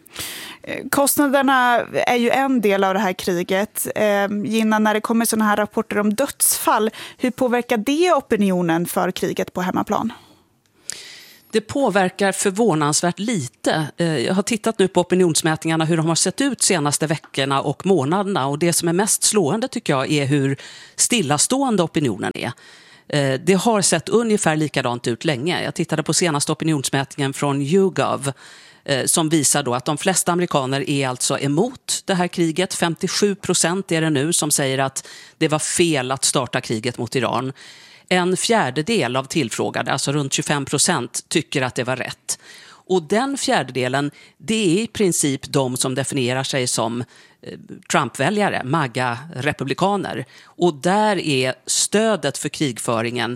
Kostnaderna är ju en del av det här kriget. Gina, när det kommer sådana här rapporter om dödsfall, hur påverkar det opinionen för kriget på hemmaplan? Det påverkar förvånansvärt lite. Jag har tittat nu på opinionsmätningarna, hur de har sett ut senaste veckorna och månaderna. Och det som är mest slående tycker jag är hur stillastående opinionen är. Det har sett ungefär likadant ut länge. Jag tittade på senaste opinionsmätningen från YouGov som visar då att de flesta amerikaner är alltså emot det här kriget. femtiosju procent är det nu som säger att det var fel att starta kriget mot Iran. En fjärdedel av tillfrågade, alltså runt tjugofem procent, tycker att det var rätt. Och den fjärdedelen, det är i princip de som definierar sig som Trump-väljare, MAGA-republikaner. Och där är stödet för krigföringen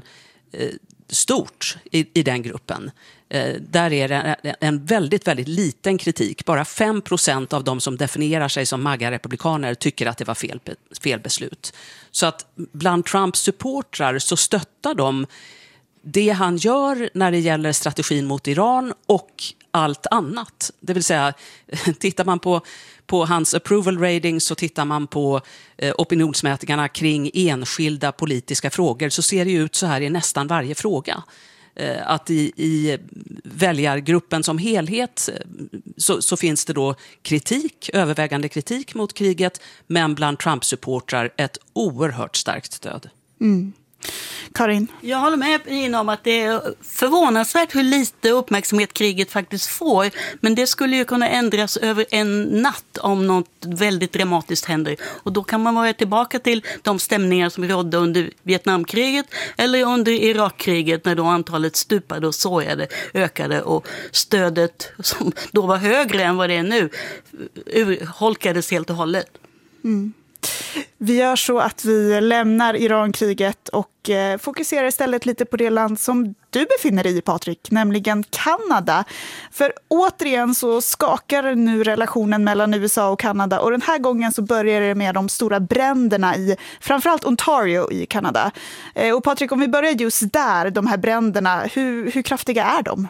stort i, i den gruppen. Där är det en väldigt, väldigt liten kritik. Bara fem procent av de som definierar sig som MAGA-republikaner tycker att det var fel, fel beslut. Så att bland Trumps supportrar så stöttar de det han gör när det gäller strategin mot Iran och allt annat. Det vill säga, tittar man på, på hans approval rating, så tittar man på eh, opinionsmätningarna kring enskilda politiska frågor, så ser det ut så här i nästan varje fråga. Eh, att i, i väljargruppen som helhet så, så finns det då kritik, övervägande kritik mot kriget, men bland Trump-supportrar ett oerhört starkt stöd. Mm. Karin? Jag håller med Ina om att det är förvånansvärt hur lite uppmärksamhet kriget faktiskt får. Men det skulle ju kunna ändras över en natt om något väldigt dramatiskt händer. Och då kan man vara tillbaka till de stämningar som rådde under Vietnamkriget eller under Irakkriget, när då antalet stupade och såjade ökade och stödet, som då var högre än vad det är nu, urholkades helt och hållet. Mm. Vi gör så att vi lämnar Irankriget och eh, fokuserar istället lite på det land som du befinner dig i, Patrik, nämligen Kanada. För återigen så skakar nu relationen mellan U S A och Kanada, och den här gången så börjar det med de stora bränderna i framförallt Ontario i Kanada. Eh, och Patrik, om vi börjar just där, de här bränderna, hur, hur kraftiga är de?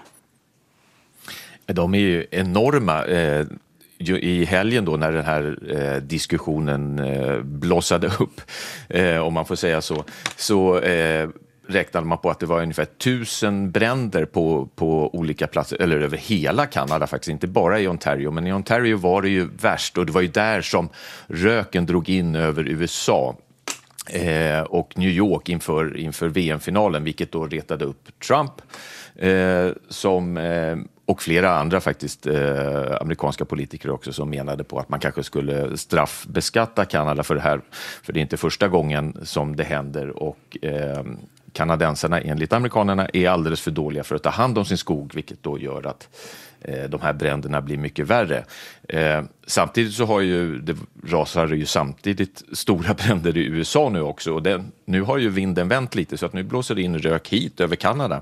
De är ju enorma. Eh... I helgen då, när den här eh, diskussionen eh, blossade upp, eh, om man får säga så, så eh, räknade man på att det var ungefär tusen bränder på, på olika platser, eller över hela Kanada faktiskt, inte bara i Ontario. Men i Ontario var det ju värst, och det var ju där som röken drog in över U S A eh, och New York inför, inför V M-finalen, vilket då retade upp Trump eh, som... Eh, och flera andra faktiskt eh, amerikanska politiker också, som menade på att man kanske skulle straffbeskatta Kanada för det här. För det är inte första gången som det händer, och eh, kanadensarna enligt amerikanerna är alldeles för dåliga för att ta hand om sin skog, vilket då gör att eh, de här bränderna blir mycket värre. Eh, samtidigt så har ju, det rasar ju samtidigt stora bränder i U S A nu också, och den, nu har ju vinden vänt lite, så att nu blåser det in rök hit över Kanada.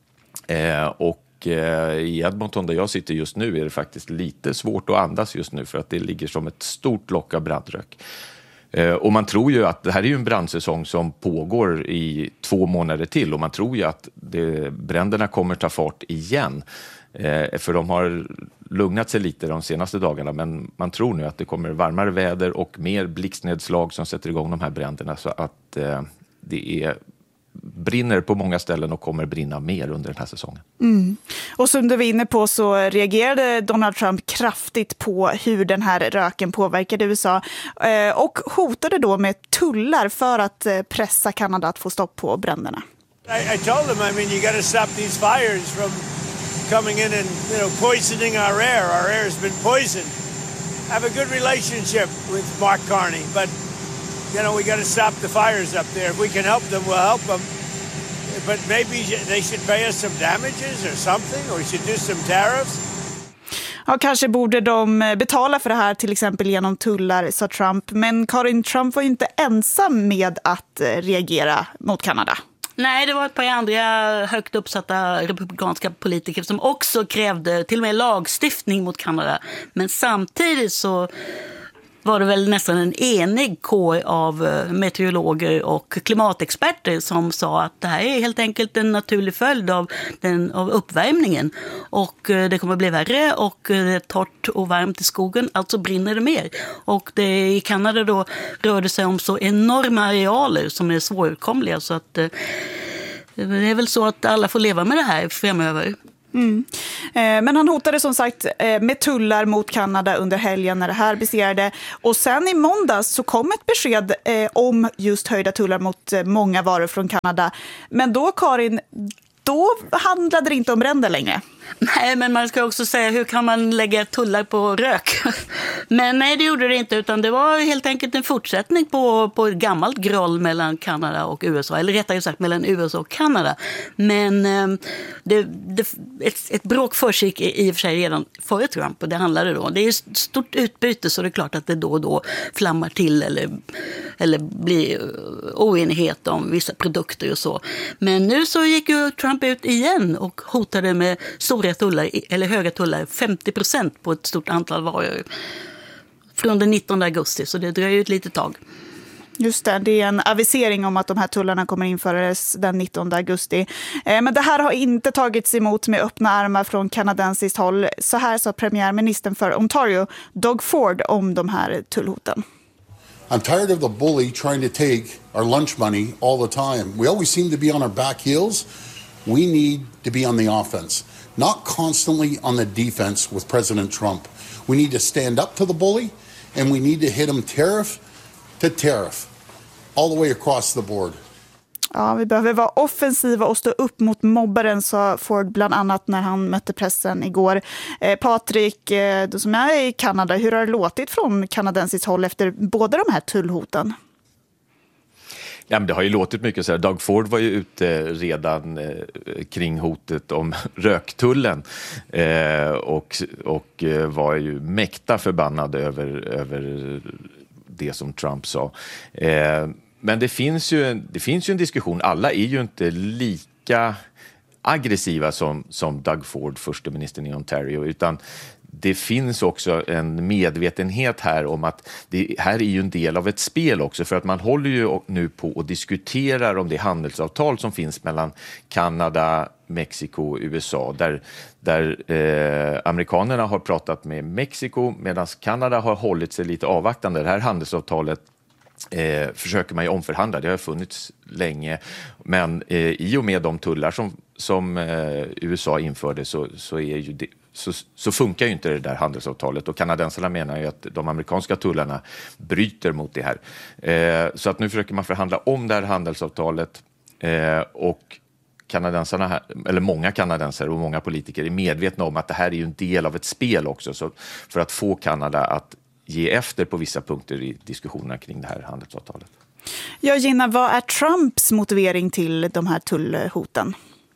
Eh, och i Edmonton, där jag sitter just nu, är det faktiskt lite svårt att andas just nu, för att det ligger som ett stort lock av brandrök. Och man tror ju att det här är ju en brandsäsong som pågår i två månader till, och man tror ju att det, bränderna kommer ta fart igen. För de har lugnat sig lite de senaste dagarna, men man tror nu att det kommer varmare väder och mer blixtnedslag som sätter igång de här bränderna, så att det är brinner på många ställen och kommer brinna mer under den här säsongen. Mm. Och som du var inne på så reagerade Donald Trump kraftigt på hur den här röken påverkade U S A eh, och hotade då med tullar för att eh, pressa Kanada att få stopp på bränderna. I, I told them, I mean, you got to stop these fires from coming in and, you know, poisoning our air. Our air has been poisoned. I have a good relationship with Mark Carney, but you know, we got to stop the fires up there. If we can help them, we'll help them. But maybe they should pay us some damages or something, or we should do some tariffs. Ja, kanske borde de betala för det här till exempel genom tullar, sa Trump. Men Karin, Trump var ju inte ensam med att reagera mot Kanada. Nej, det var ett par andra högt uppsatta republikanska politiker som också krävde till och med lagstiftning mot Kanada. Men samtidigt så var det väl nästan en enig kår av meteorologer och klimatexperter som sa att det här är helt enkelt en naturlig följd av, den, av uppvärmningen. Och det kommer bli värre och det är torrt och varmt i skogen, alltså brinner det mer. Och det, i Kanada då rör det sig om så enorma arealer som är svårkomliga, så att det är väl så att alla får leva med det här framöver. Mm. Eh, men han hotade som sagt eh, med tullar mot Kanada under helgen när det här baserade. Och sen i måndags så kom ett besked eh, om just höjda tullar mot eh, många varor från Kanada. Men då, Karin, då handlade det inte om bränder längre. Nej, men man ska också säga, hur kan man lägga tullar på rök? Men nej, det gjorde det inte, utan det var helt enkelt en fortsättning på, på ett gammalt groll mellan Kanada och U S A, eller rättare sagt mellan U S A och Kanada. Men eh, det, det, ett, ett bråk försiggick i och för sig redan före Trump, och det handlade då. Det är ett stort utbyte, så det är klart att det då och då flammar till eller, eller blir oenighet om vissa produkter och så. Men nu så gick ju Trump ut igen och hotade med stora tullar, eller höga tullar, femtio procent på ett stort antal varor från den nittonde augusti, så det dröjer ju ett litet tag. Just det, det är en avisering om att de här tullarna kommer införas den nittonde augusti. Eh, men det här har inte tagits emot med öppna armar från kanadensiskt håll. Så här sa premiärministern för Ontario, Doug Ford, om de här tullhoten. I'm tired of the bully trying to take our lunch money all the time. We always seem to be on our back heels. We need to be on the offense, not constantly on the defense with President Trump. We need to stand up to the bully, and we need to hit him tariff to tariff, all the way across the board. Ja, vi behöver vara offensiva och stå upp mot mobbaren, sa Ford bland annat när han mötte pressen igår. Eh, Patrik, eh, du som är i Kanada, hur har det låtit från kanadensiskt håll efter båda de här tullhoten? Ja, men det har ju låtit mycket så här. Doug Ford var ju ute redan eh, kring hotet om röktullen eh, och, och eh, var ju mäkta förbannad över, över det som Trump sa. Eh, men det finns, ju en, det finns ju en diskussion. Alla är ju inte lika aggressiva som, som Doug Ford, förste ministern i Ontario, utan det finns också en medvetenhet här om att det här är ju en del av ett spel också, för att man håller ju nu på och diskuterar om det handelsavtal som finns mellan Kanada, Mexiko och U S A, där, där eh, amerikanerna har pratat med Mexiko medan Kanada har hållit sig lite avvaktande. Det här handelsavtalet Eh, försöker man ju omförhandla, det har funnits länge, men eh, i och med de tullar som, som eh, U S A införde så, så, är ju det, så, så funkar ju inte det där handelsavtalet, och kanadensarna menar ju att de amerikanska tullarna bryter mot det här. Eh, så att nu försöker man förhandla om det här handelsavtalet, eh, och kanadensarna här, eller många kanadensare och många politiker är medvetna om att det här är ju en del av ett spel också, så för att få Kanada att ge efter på vissa punkter i diskussionerna kring det här handelsavtalet. Ja, Gina, vad är Trumps motivering till de här tullhoten?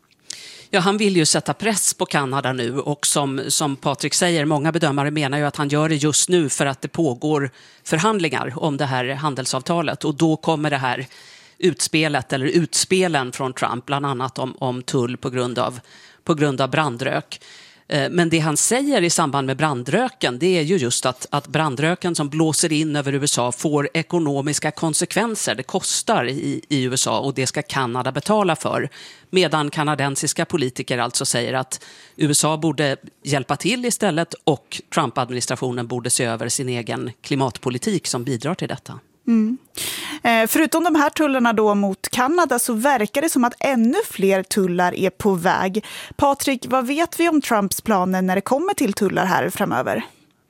Ja, han vill ju sätta press på Kanada nu, och som, som Patrik säger, många bedömare menar ju att han gör det just nu för att det pågår förhandlingar om det här handelsavtalet, och då kommer det här utspelet eller utspelen från Trump, bland annat om, om tull på grund av, på grund av brandrök. Men det han säger i samband med brandröken, det är ju just att, att brandröken som blåser in över U S A får ekonomiska konsekvenser. Det kostar i, i U S A, och det ska Kanada betala för. Medan kanadensiska politiker alltså säger att U S A borde hjälpa till istället, och Trump-administrationen borde se över sin egen klimatpolitik som bidrar till detta. Mm. Eh, förutom de här tullarna då mot Kanada så verkar det som att ännu fler tullar är på väg. Patrik, vad vet vi om Trumps planer när det kommer till tullar här framöver?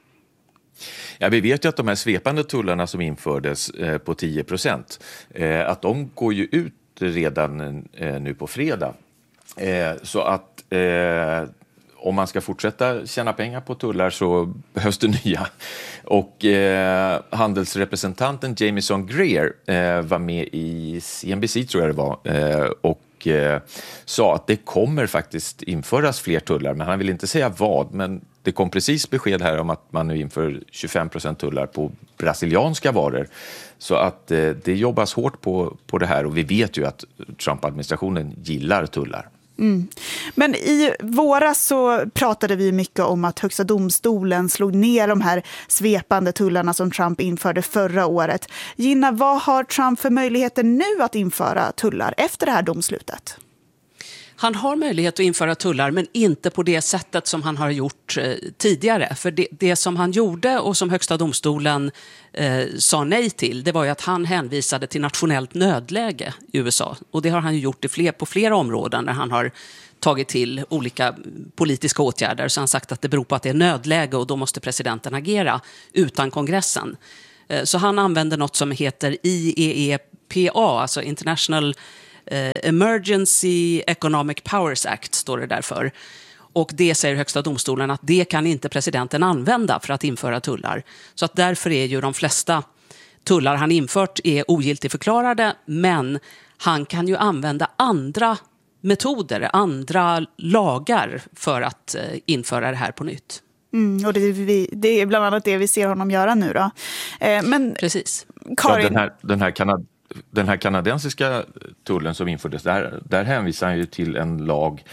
Ja, vi vet ju att de här svepande tullarna som infördes eh, på tio procent, eh, att de går ju ut redan eh, nu på fredag. Eh, så att eh, om man ska fortsätta tjäna pengar på tullar så behövs det nya. Och eh, handelsrepresentanten Jamieson Greer eh, var med i C N B C, tror jag det var, eh, och och eh, sa att det kommer faktiskt införas fler tullar, men han vill inte säga vad. Men det kom precis besked här om att man nu inför tjugofem procent tullar på brasilianska varor. Så att eh, det jobbas hårt på, på det här, och vi vet ju att Trump-administrationen gillar tullar. Mm. Men i våras så pratade vi mycket om att Högsta domstolen slog ner de här svepande tullarna som Trump införde förra året. Gina, vad har Trump för möjligheter nu att införa tullar efter det här domslutet? Han har möjlighet att införa tullar, men inte på det sättet som han har gjort eh, tidigare. För det, det som han gjorde och som Högsta domstolen eh, sa nej till, det var ju att han hänvisade till nationellt nödläge i U S A. Och det har han ju gjort i fler, på flera områden när han har tagit till olika politiska åtgärder. Så han har sagt att det beror på att det är nödläge och då måste presidenten agera utan kongressen. Eh, så han använder något som heter I E E P A, alltså International Uh, Emergency Economic Powers Act står det därför. Och det säger Högsta domstolen att det kan inte presidenten använda för att införa tullar. Så att därför är ju de flesta tullar han infört är ogiltigförklarade, men han kan ju använda andra metoder, andra lagar för att uh, införa det här på nytt. Mm, och det är, vi, det är bland annat det vi ser honom göra nu då. Eh, men Precis. Karin... Ja, den här, den här Kanad- Den här kanadensiska tullen som infördes, där, där hänvisar han ju till en lag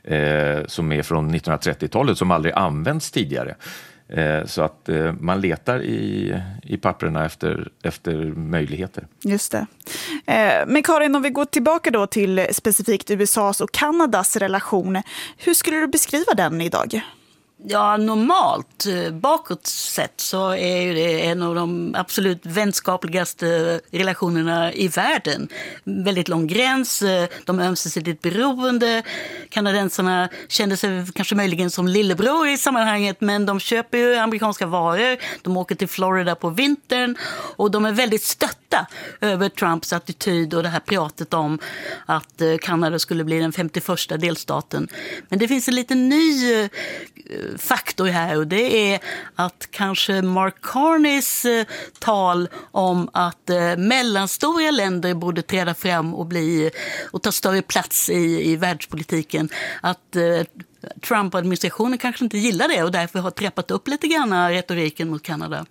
eh, som är från nittonhundratrettiotalet som aldrig använts tidigare. Eh, så att eh, man letar i, i papperna efter, efter möjligheter. Just det. Eh, men Karin, om vi går tillbaka då till specifikt U S A:s och Kanadas relation. Hur skulle du beskriva den idag? Ja, normalt bakåt sett så är ju det en av de absolut vänskapligaste relationerna i världen. Väldigt lång gräns, de är ömsesidigt beroende. Kanadensarna kände sig kanske möjligen som lillebror i sammanhanget, men de köper ju amerikanska varor. De åker till Florida på vintern och de är väldigt stötta över Trumps attityd och det här pratet om att Kanada skulle bli den femtioförsta delstaten. Men det finns en liten ny faktor här, och det är att kanske Mark Carneys eh, tal om att eh, mellanstora länder borde träda fram och bli och ta större plats i, i världspolitiken, att eh, Trump-administrationen kanske inte gillar det och därför har trappat upp lite grann retoriken mot Kanada.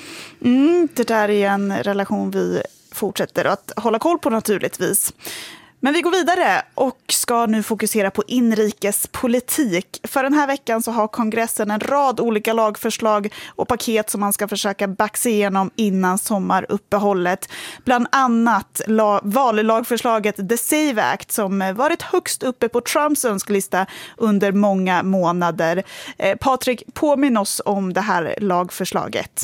Mm, det där är en relation vi fortsätter att hålla koll på naturligtvis. Men vi går vidare och ska nu fokusera på inrikespolitik. För den här veckan så har kongressen en rad olika lagförslag och paket som man ska försöka baxa igenom innan sommaruppehållet. Bland annat la- vallagförslaget The Save Act som varit högst uppe på Trumps önskelista under många månader. Eh, Patrik, påminn oss om det här lagförslaget.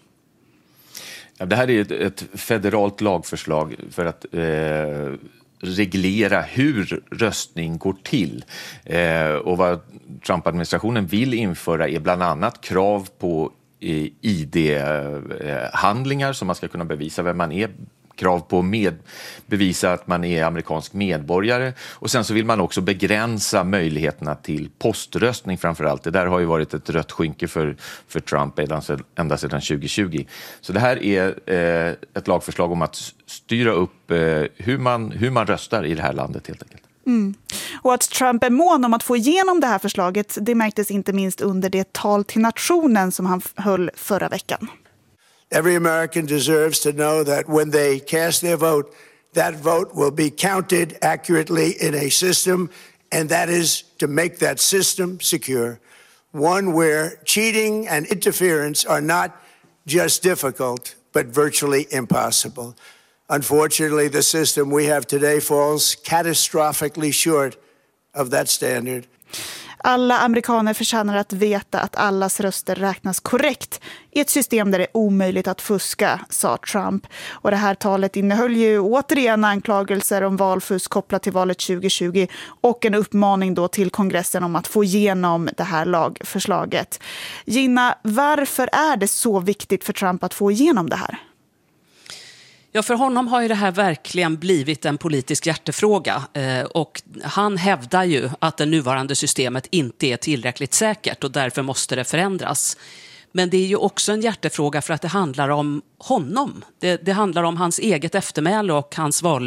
Ja, det här är ett, ett federalt lagförslag för att eh, reglera hur röstning går till. Eh, och vad Trump-administrationen vill införa är bland annat krav på eh, I D-handlingar som man ska kunna bevisa vem man är. Krav på med, bevisa att man är amerikansk medborgare. Och sen så vill man också begränsa möjligheterna till poströstning framförallt. Det där har ju varit ett rött skynke för, för Trump ända sedan, ända sedan tjugo tjugo. Så det här är eh, ett lagförslag om att styra upp eh, hur, man, hur man röstar i det här landet helt enkelt. Mm. Och att Trump är mån om att få igenom det här förslaget, det märktes inte minst under det tal till nationen som han höll förra veckan. Every American deserves to know that when they cast their vote, that vote will be counted accurately in a system, and that is to make that system secure, one where cheating and interference are not just difficult, but virtually impossible. Unfortunately, the system we have today falls catastrophically short of that standard. Alla amerikaner förtjänar att veta att allas röster räknas korrekt i ett system där det är omöjligt att fuska, sa Trump. Och det här talet innehöll ju återigen anklagelser om valfusk kopplat till valet tjugo tjugo och en uppmaning då till kongressen om att få igenom det här lagförslaget. Gina, varför är det så viktigt för Trump att få igenom det här? Ja, för honom har ju det här verkligen blivit en politisk hjärtefråga eh, och han hävdar ju att det nuvarande systemet inte är tillräckligt säkert och därför måste det förändras. Men det är ju också en hjärtefråga för att det handlar om honom. Det, det handlar om hans eget eftermäle och hans val,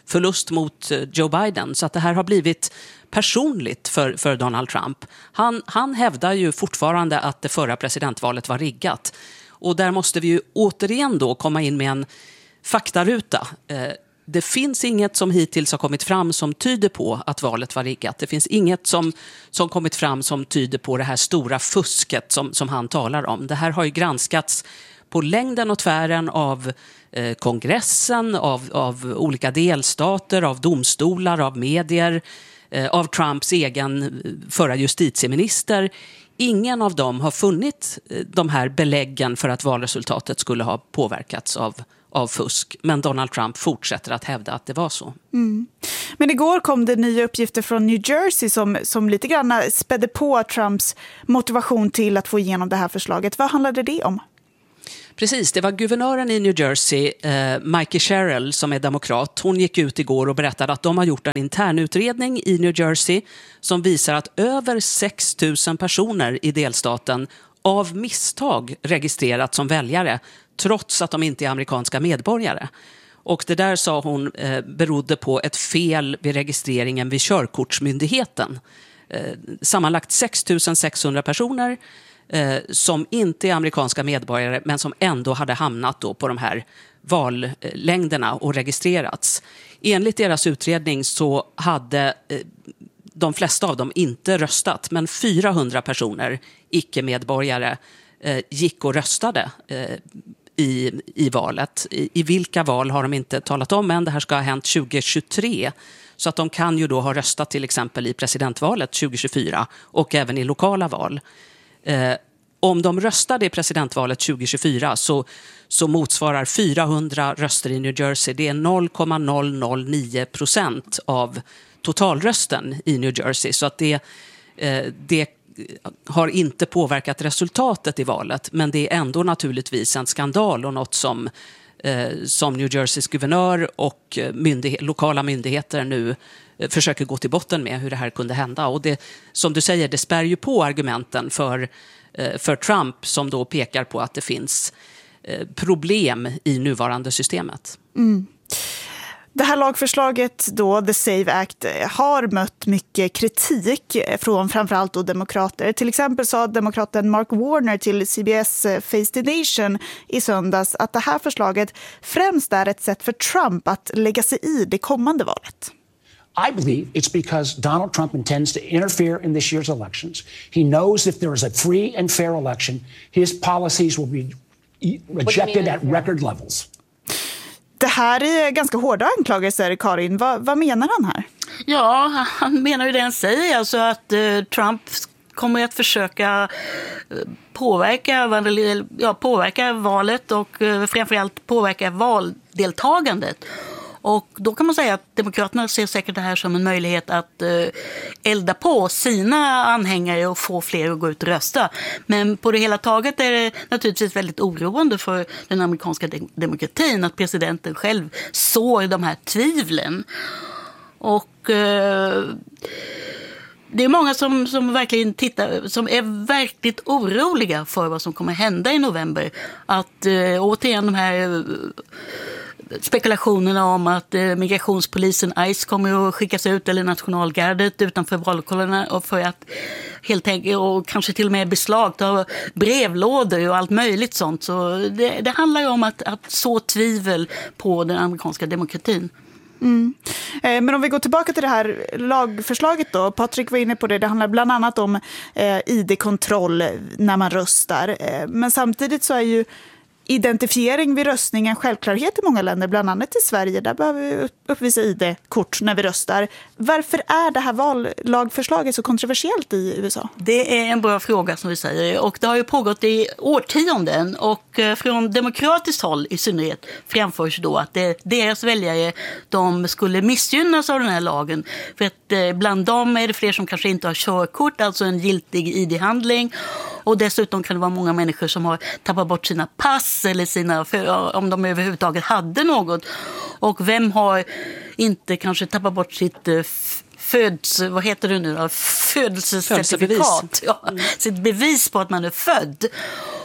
förlust mot Joe Biden. Så att det här har blivit personligt för, för Donald Trump. Han, han hävdar ju fortfarande att det förra presidentvalet var riggat. Och där måste vi ju återigen då komma in med en faktaruta. Det finns inget som hittills har kommit fram som tyder på att valet var riggat. Det finns inget som, som kommit fram som tyder på det här stora fusket som, som han talar om. Det här har ju granskats på längden och tvären av eh, kongressen, av, av olika delstater, av domstolar, av medier, eh, av Trumps egen förra justitieminister. Ingen av dem har funnit de här beläggen för att valresultatet skulle ha påverkats av, av fusk. Men Donald Trump fortsätter att hävda att det var så. Mm. Men igår kom det nya uppgifter från New Jersey som, som lite grann spädde på Trumps motivation till att få igenom det här förslaget. Vad handlade det om? Precis, det var guvernören i New Jersey, eh, Mikey Sherrill, som är demokrat. Hon gick ut igår och berättade att de har gjort en internutredning i New Jersey som visar att över sex tusen personer i delstaten av misstag registrerat som väljare, trots att de inte är amerikanska medborgare. Och det där, sa hon, eh, berodde på ett fel vid registreringen vid körkortsmyndigheten. Eh, sammanlagt sex tusen sexhundra personer eh, som inte är amerikanska medborgare men som ändå hade hamnat då på de här vallängderna och registrerats. Enligt deras utredning så hade eh, de flesta av dem inte röstat, men fyrahundra personer, icke-medborgare, eh, gick och röstade eh, i, i valet. I, I vilka val har de inte talat om än. Det här ska ha hänt tjugo tjugotre. Så att de kan ju då ha röstat till exempel i presidentvalet tjugo tjugofyra och även i lokala val. Eh, om de röstade i presidentvalet tjugo tjugofyra så, så motsvarar fyrahundra röster i New Jersey. Det är noll komma noll noll nio procent av totalrösten i New Jersey. Så att det, eh, det har inte påverkat resultatet i valet, men det är ändå naturligtvis en skandal och något som, eh, som New Jerseys guvernör och myndighet, lokala myndigheter nu eh, försöker gå till botten med hur det här kunde hända. Och det, som du säger, det spär ju på argumenten för, eh, för Trump, som då pekar på att det finns eh, problem i nuvarande systemet. Mm. Det här lagförslaget då, The Save Act, har mött mycket kritik från framförallt då demokrater. Till exempel sa demokraten Mark Warner till C B S Face the Nation i söndags att det här förslaget främst är ett sätt för Trump att lägga sig i det kommande valet. I believe it's because Donald Trump intends to interfere in this year's elections. He knows if there is a free and fair election, his policies will be rejected at record levels. Det här är ganska hårda anklagelser, Karin. Va, vad menar han här? Ja, han menar ju det han säger. Alltså att eh, Trump kommer att försöka eh, påverka, ja, påverka valet och eh, framförallt påverka valdeltagandet. Och då kan man säga att demokraterna ser säkert det här som en möjlighet att eh, elda på sina anhängare och få fler att gå ut och rösta. Men på det hela taget är det naturligtvis väldigt oroande för den amerikanska de- demokratin att presidenten själv sår de här tvivlen. Och eh, det är många som, som verkligen tittar, som är verkligt oroliga för vad som kommer hända i november. Att eh, återigen de här eh, spekulationerna om att eh, migrationspolisen ICE kommer att skickas ut, eller nationalgardet utanför vallokalerna, och för att helt enkelt, och kanske till och med beslagta brevlådor och allt möjligt sånt. Så det, det handlar ju om att, att så tvivel på den amerikanska demokratin. Mm. Eh, men om vi går tillbaka till det här lagförslaget då. Patrik var inne på det. Det handlar bland annat om eh, I D-kontroll när man röstar. Eh, men samtidigt så är ju identifiering vid röstning en självklarhet i många länder, bland annat i Sverige. Där behöver vi uppvisa I D-kort när vi röstar. Varför är det här vallagförslaget så kontroversiellt i U S A? Det är en bra fråga, som vi säger. Och det har ju pågått i årtionden. Och från demokratiskt håll i synnerhet framförs då att det, deras väljare, de skulle missgynnas av den här lagen. För att bland dem är det fler som kanske inte har körkort, alltså en giltig I D-handling. Och dessutom kan det vara många människor som har tappat bort sina pass eller sina, om de överhuvudtaget hade något. Och vem har inte kanske tappat bort sitt föds, vad heter det nu då? Födelsecertifikat. Ja, sitt bevis på att man är född.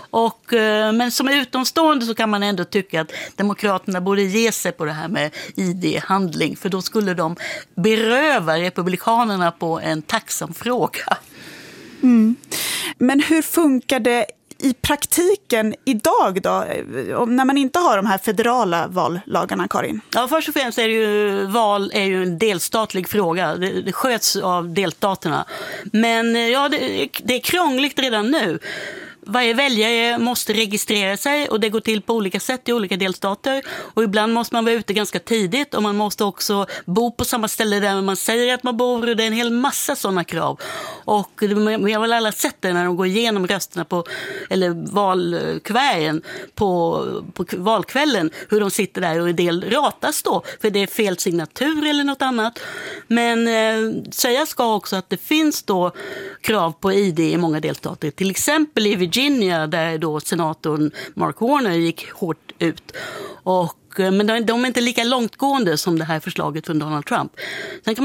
Och, men som utomstående så kan man ändå tycka att demokraterna borde ge sig på det här med I D-handling, för då skulle de beröva republikanerna på en tacksam fråga. Mm. Men hur funkar det i praktiken idag då, när man inte har de här federala vallagarna, Karin? Ja, först och främst är det ju, val är ju en delstatlig fråga. Det, det sköts av delstaterna. Men ja, det, det är krångligt redan nu. Varje väljare måste registrera sig och det går till på olika sätt i olika delstater. Och ibland måste man vara ute ganska tidigt och man måste också bo på samma ställe där man säger att man bor. Det är en hel massa sådana krav. Och vi har väl alla sett det när de går igenom rösterna på, eller valkvären på, på valkvällen, hur de sitter där och en del ratas då för det är fel signatur eller något annat. Men eh, säga ska också att det finns då krav på I D i många delstater. Till exempel i Virginia där då senatorn Mark Warner gick hårt ut. Och, men de, de är inte lika långtgående som det här förslaget från Donald Trump. Sen kan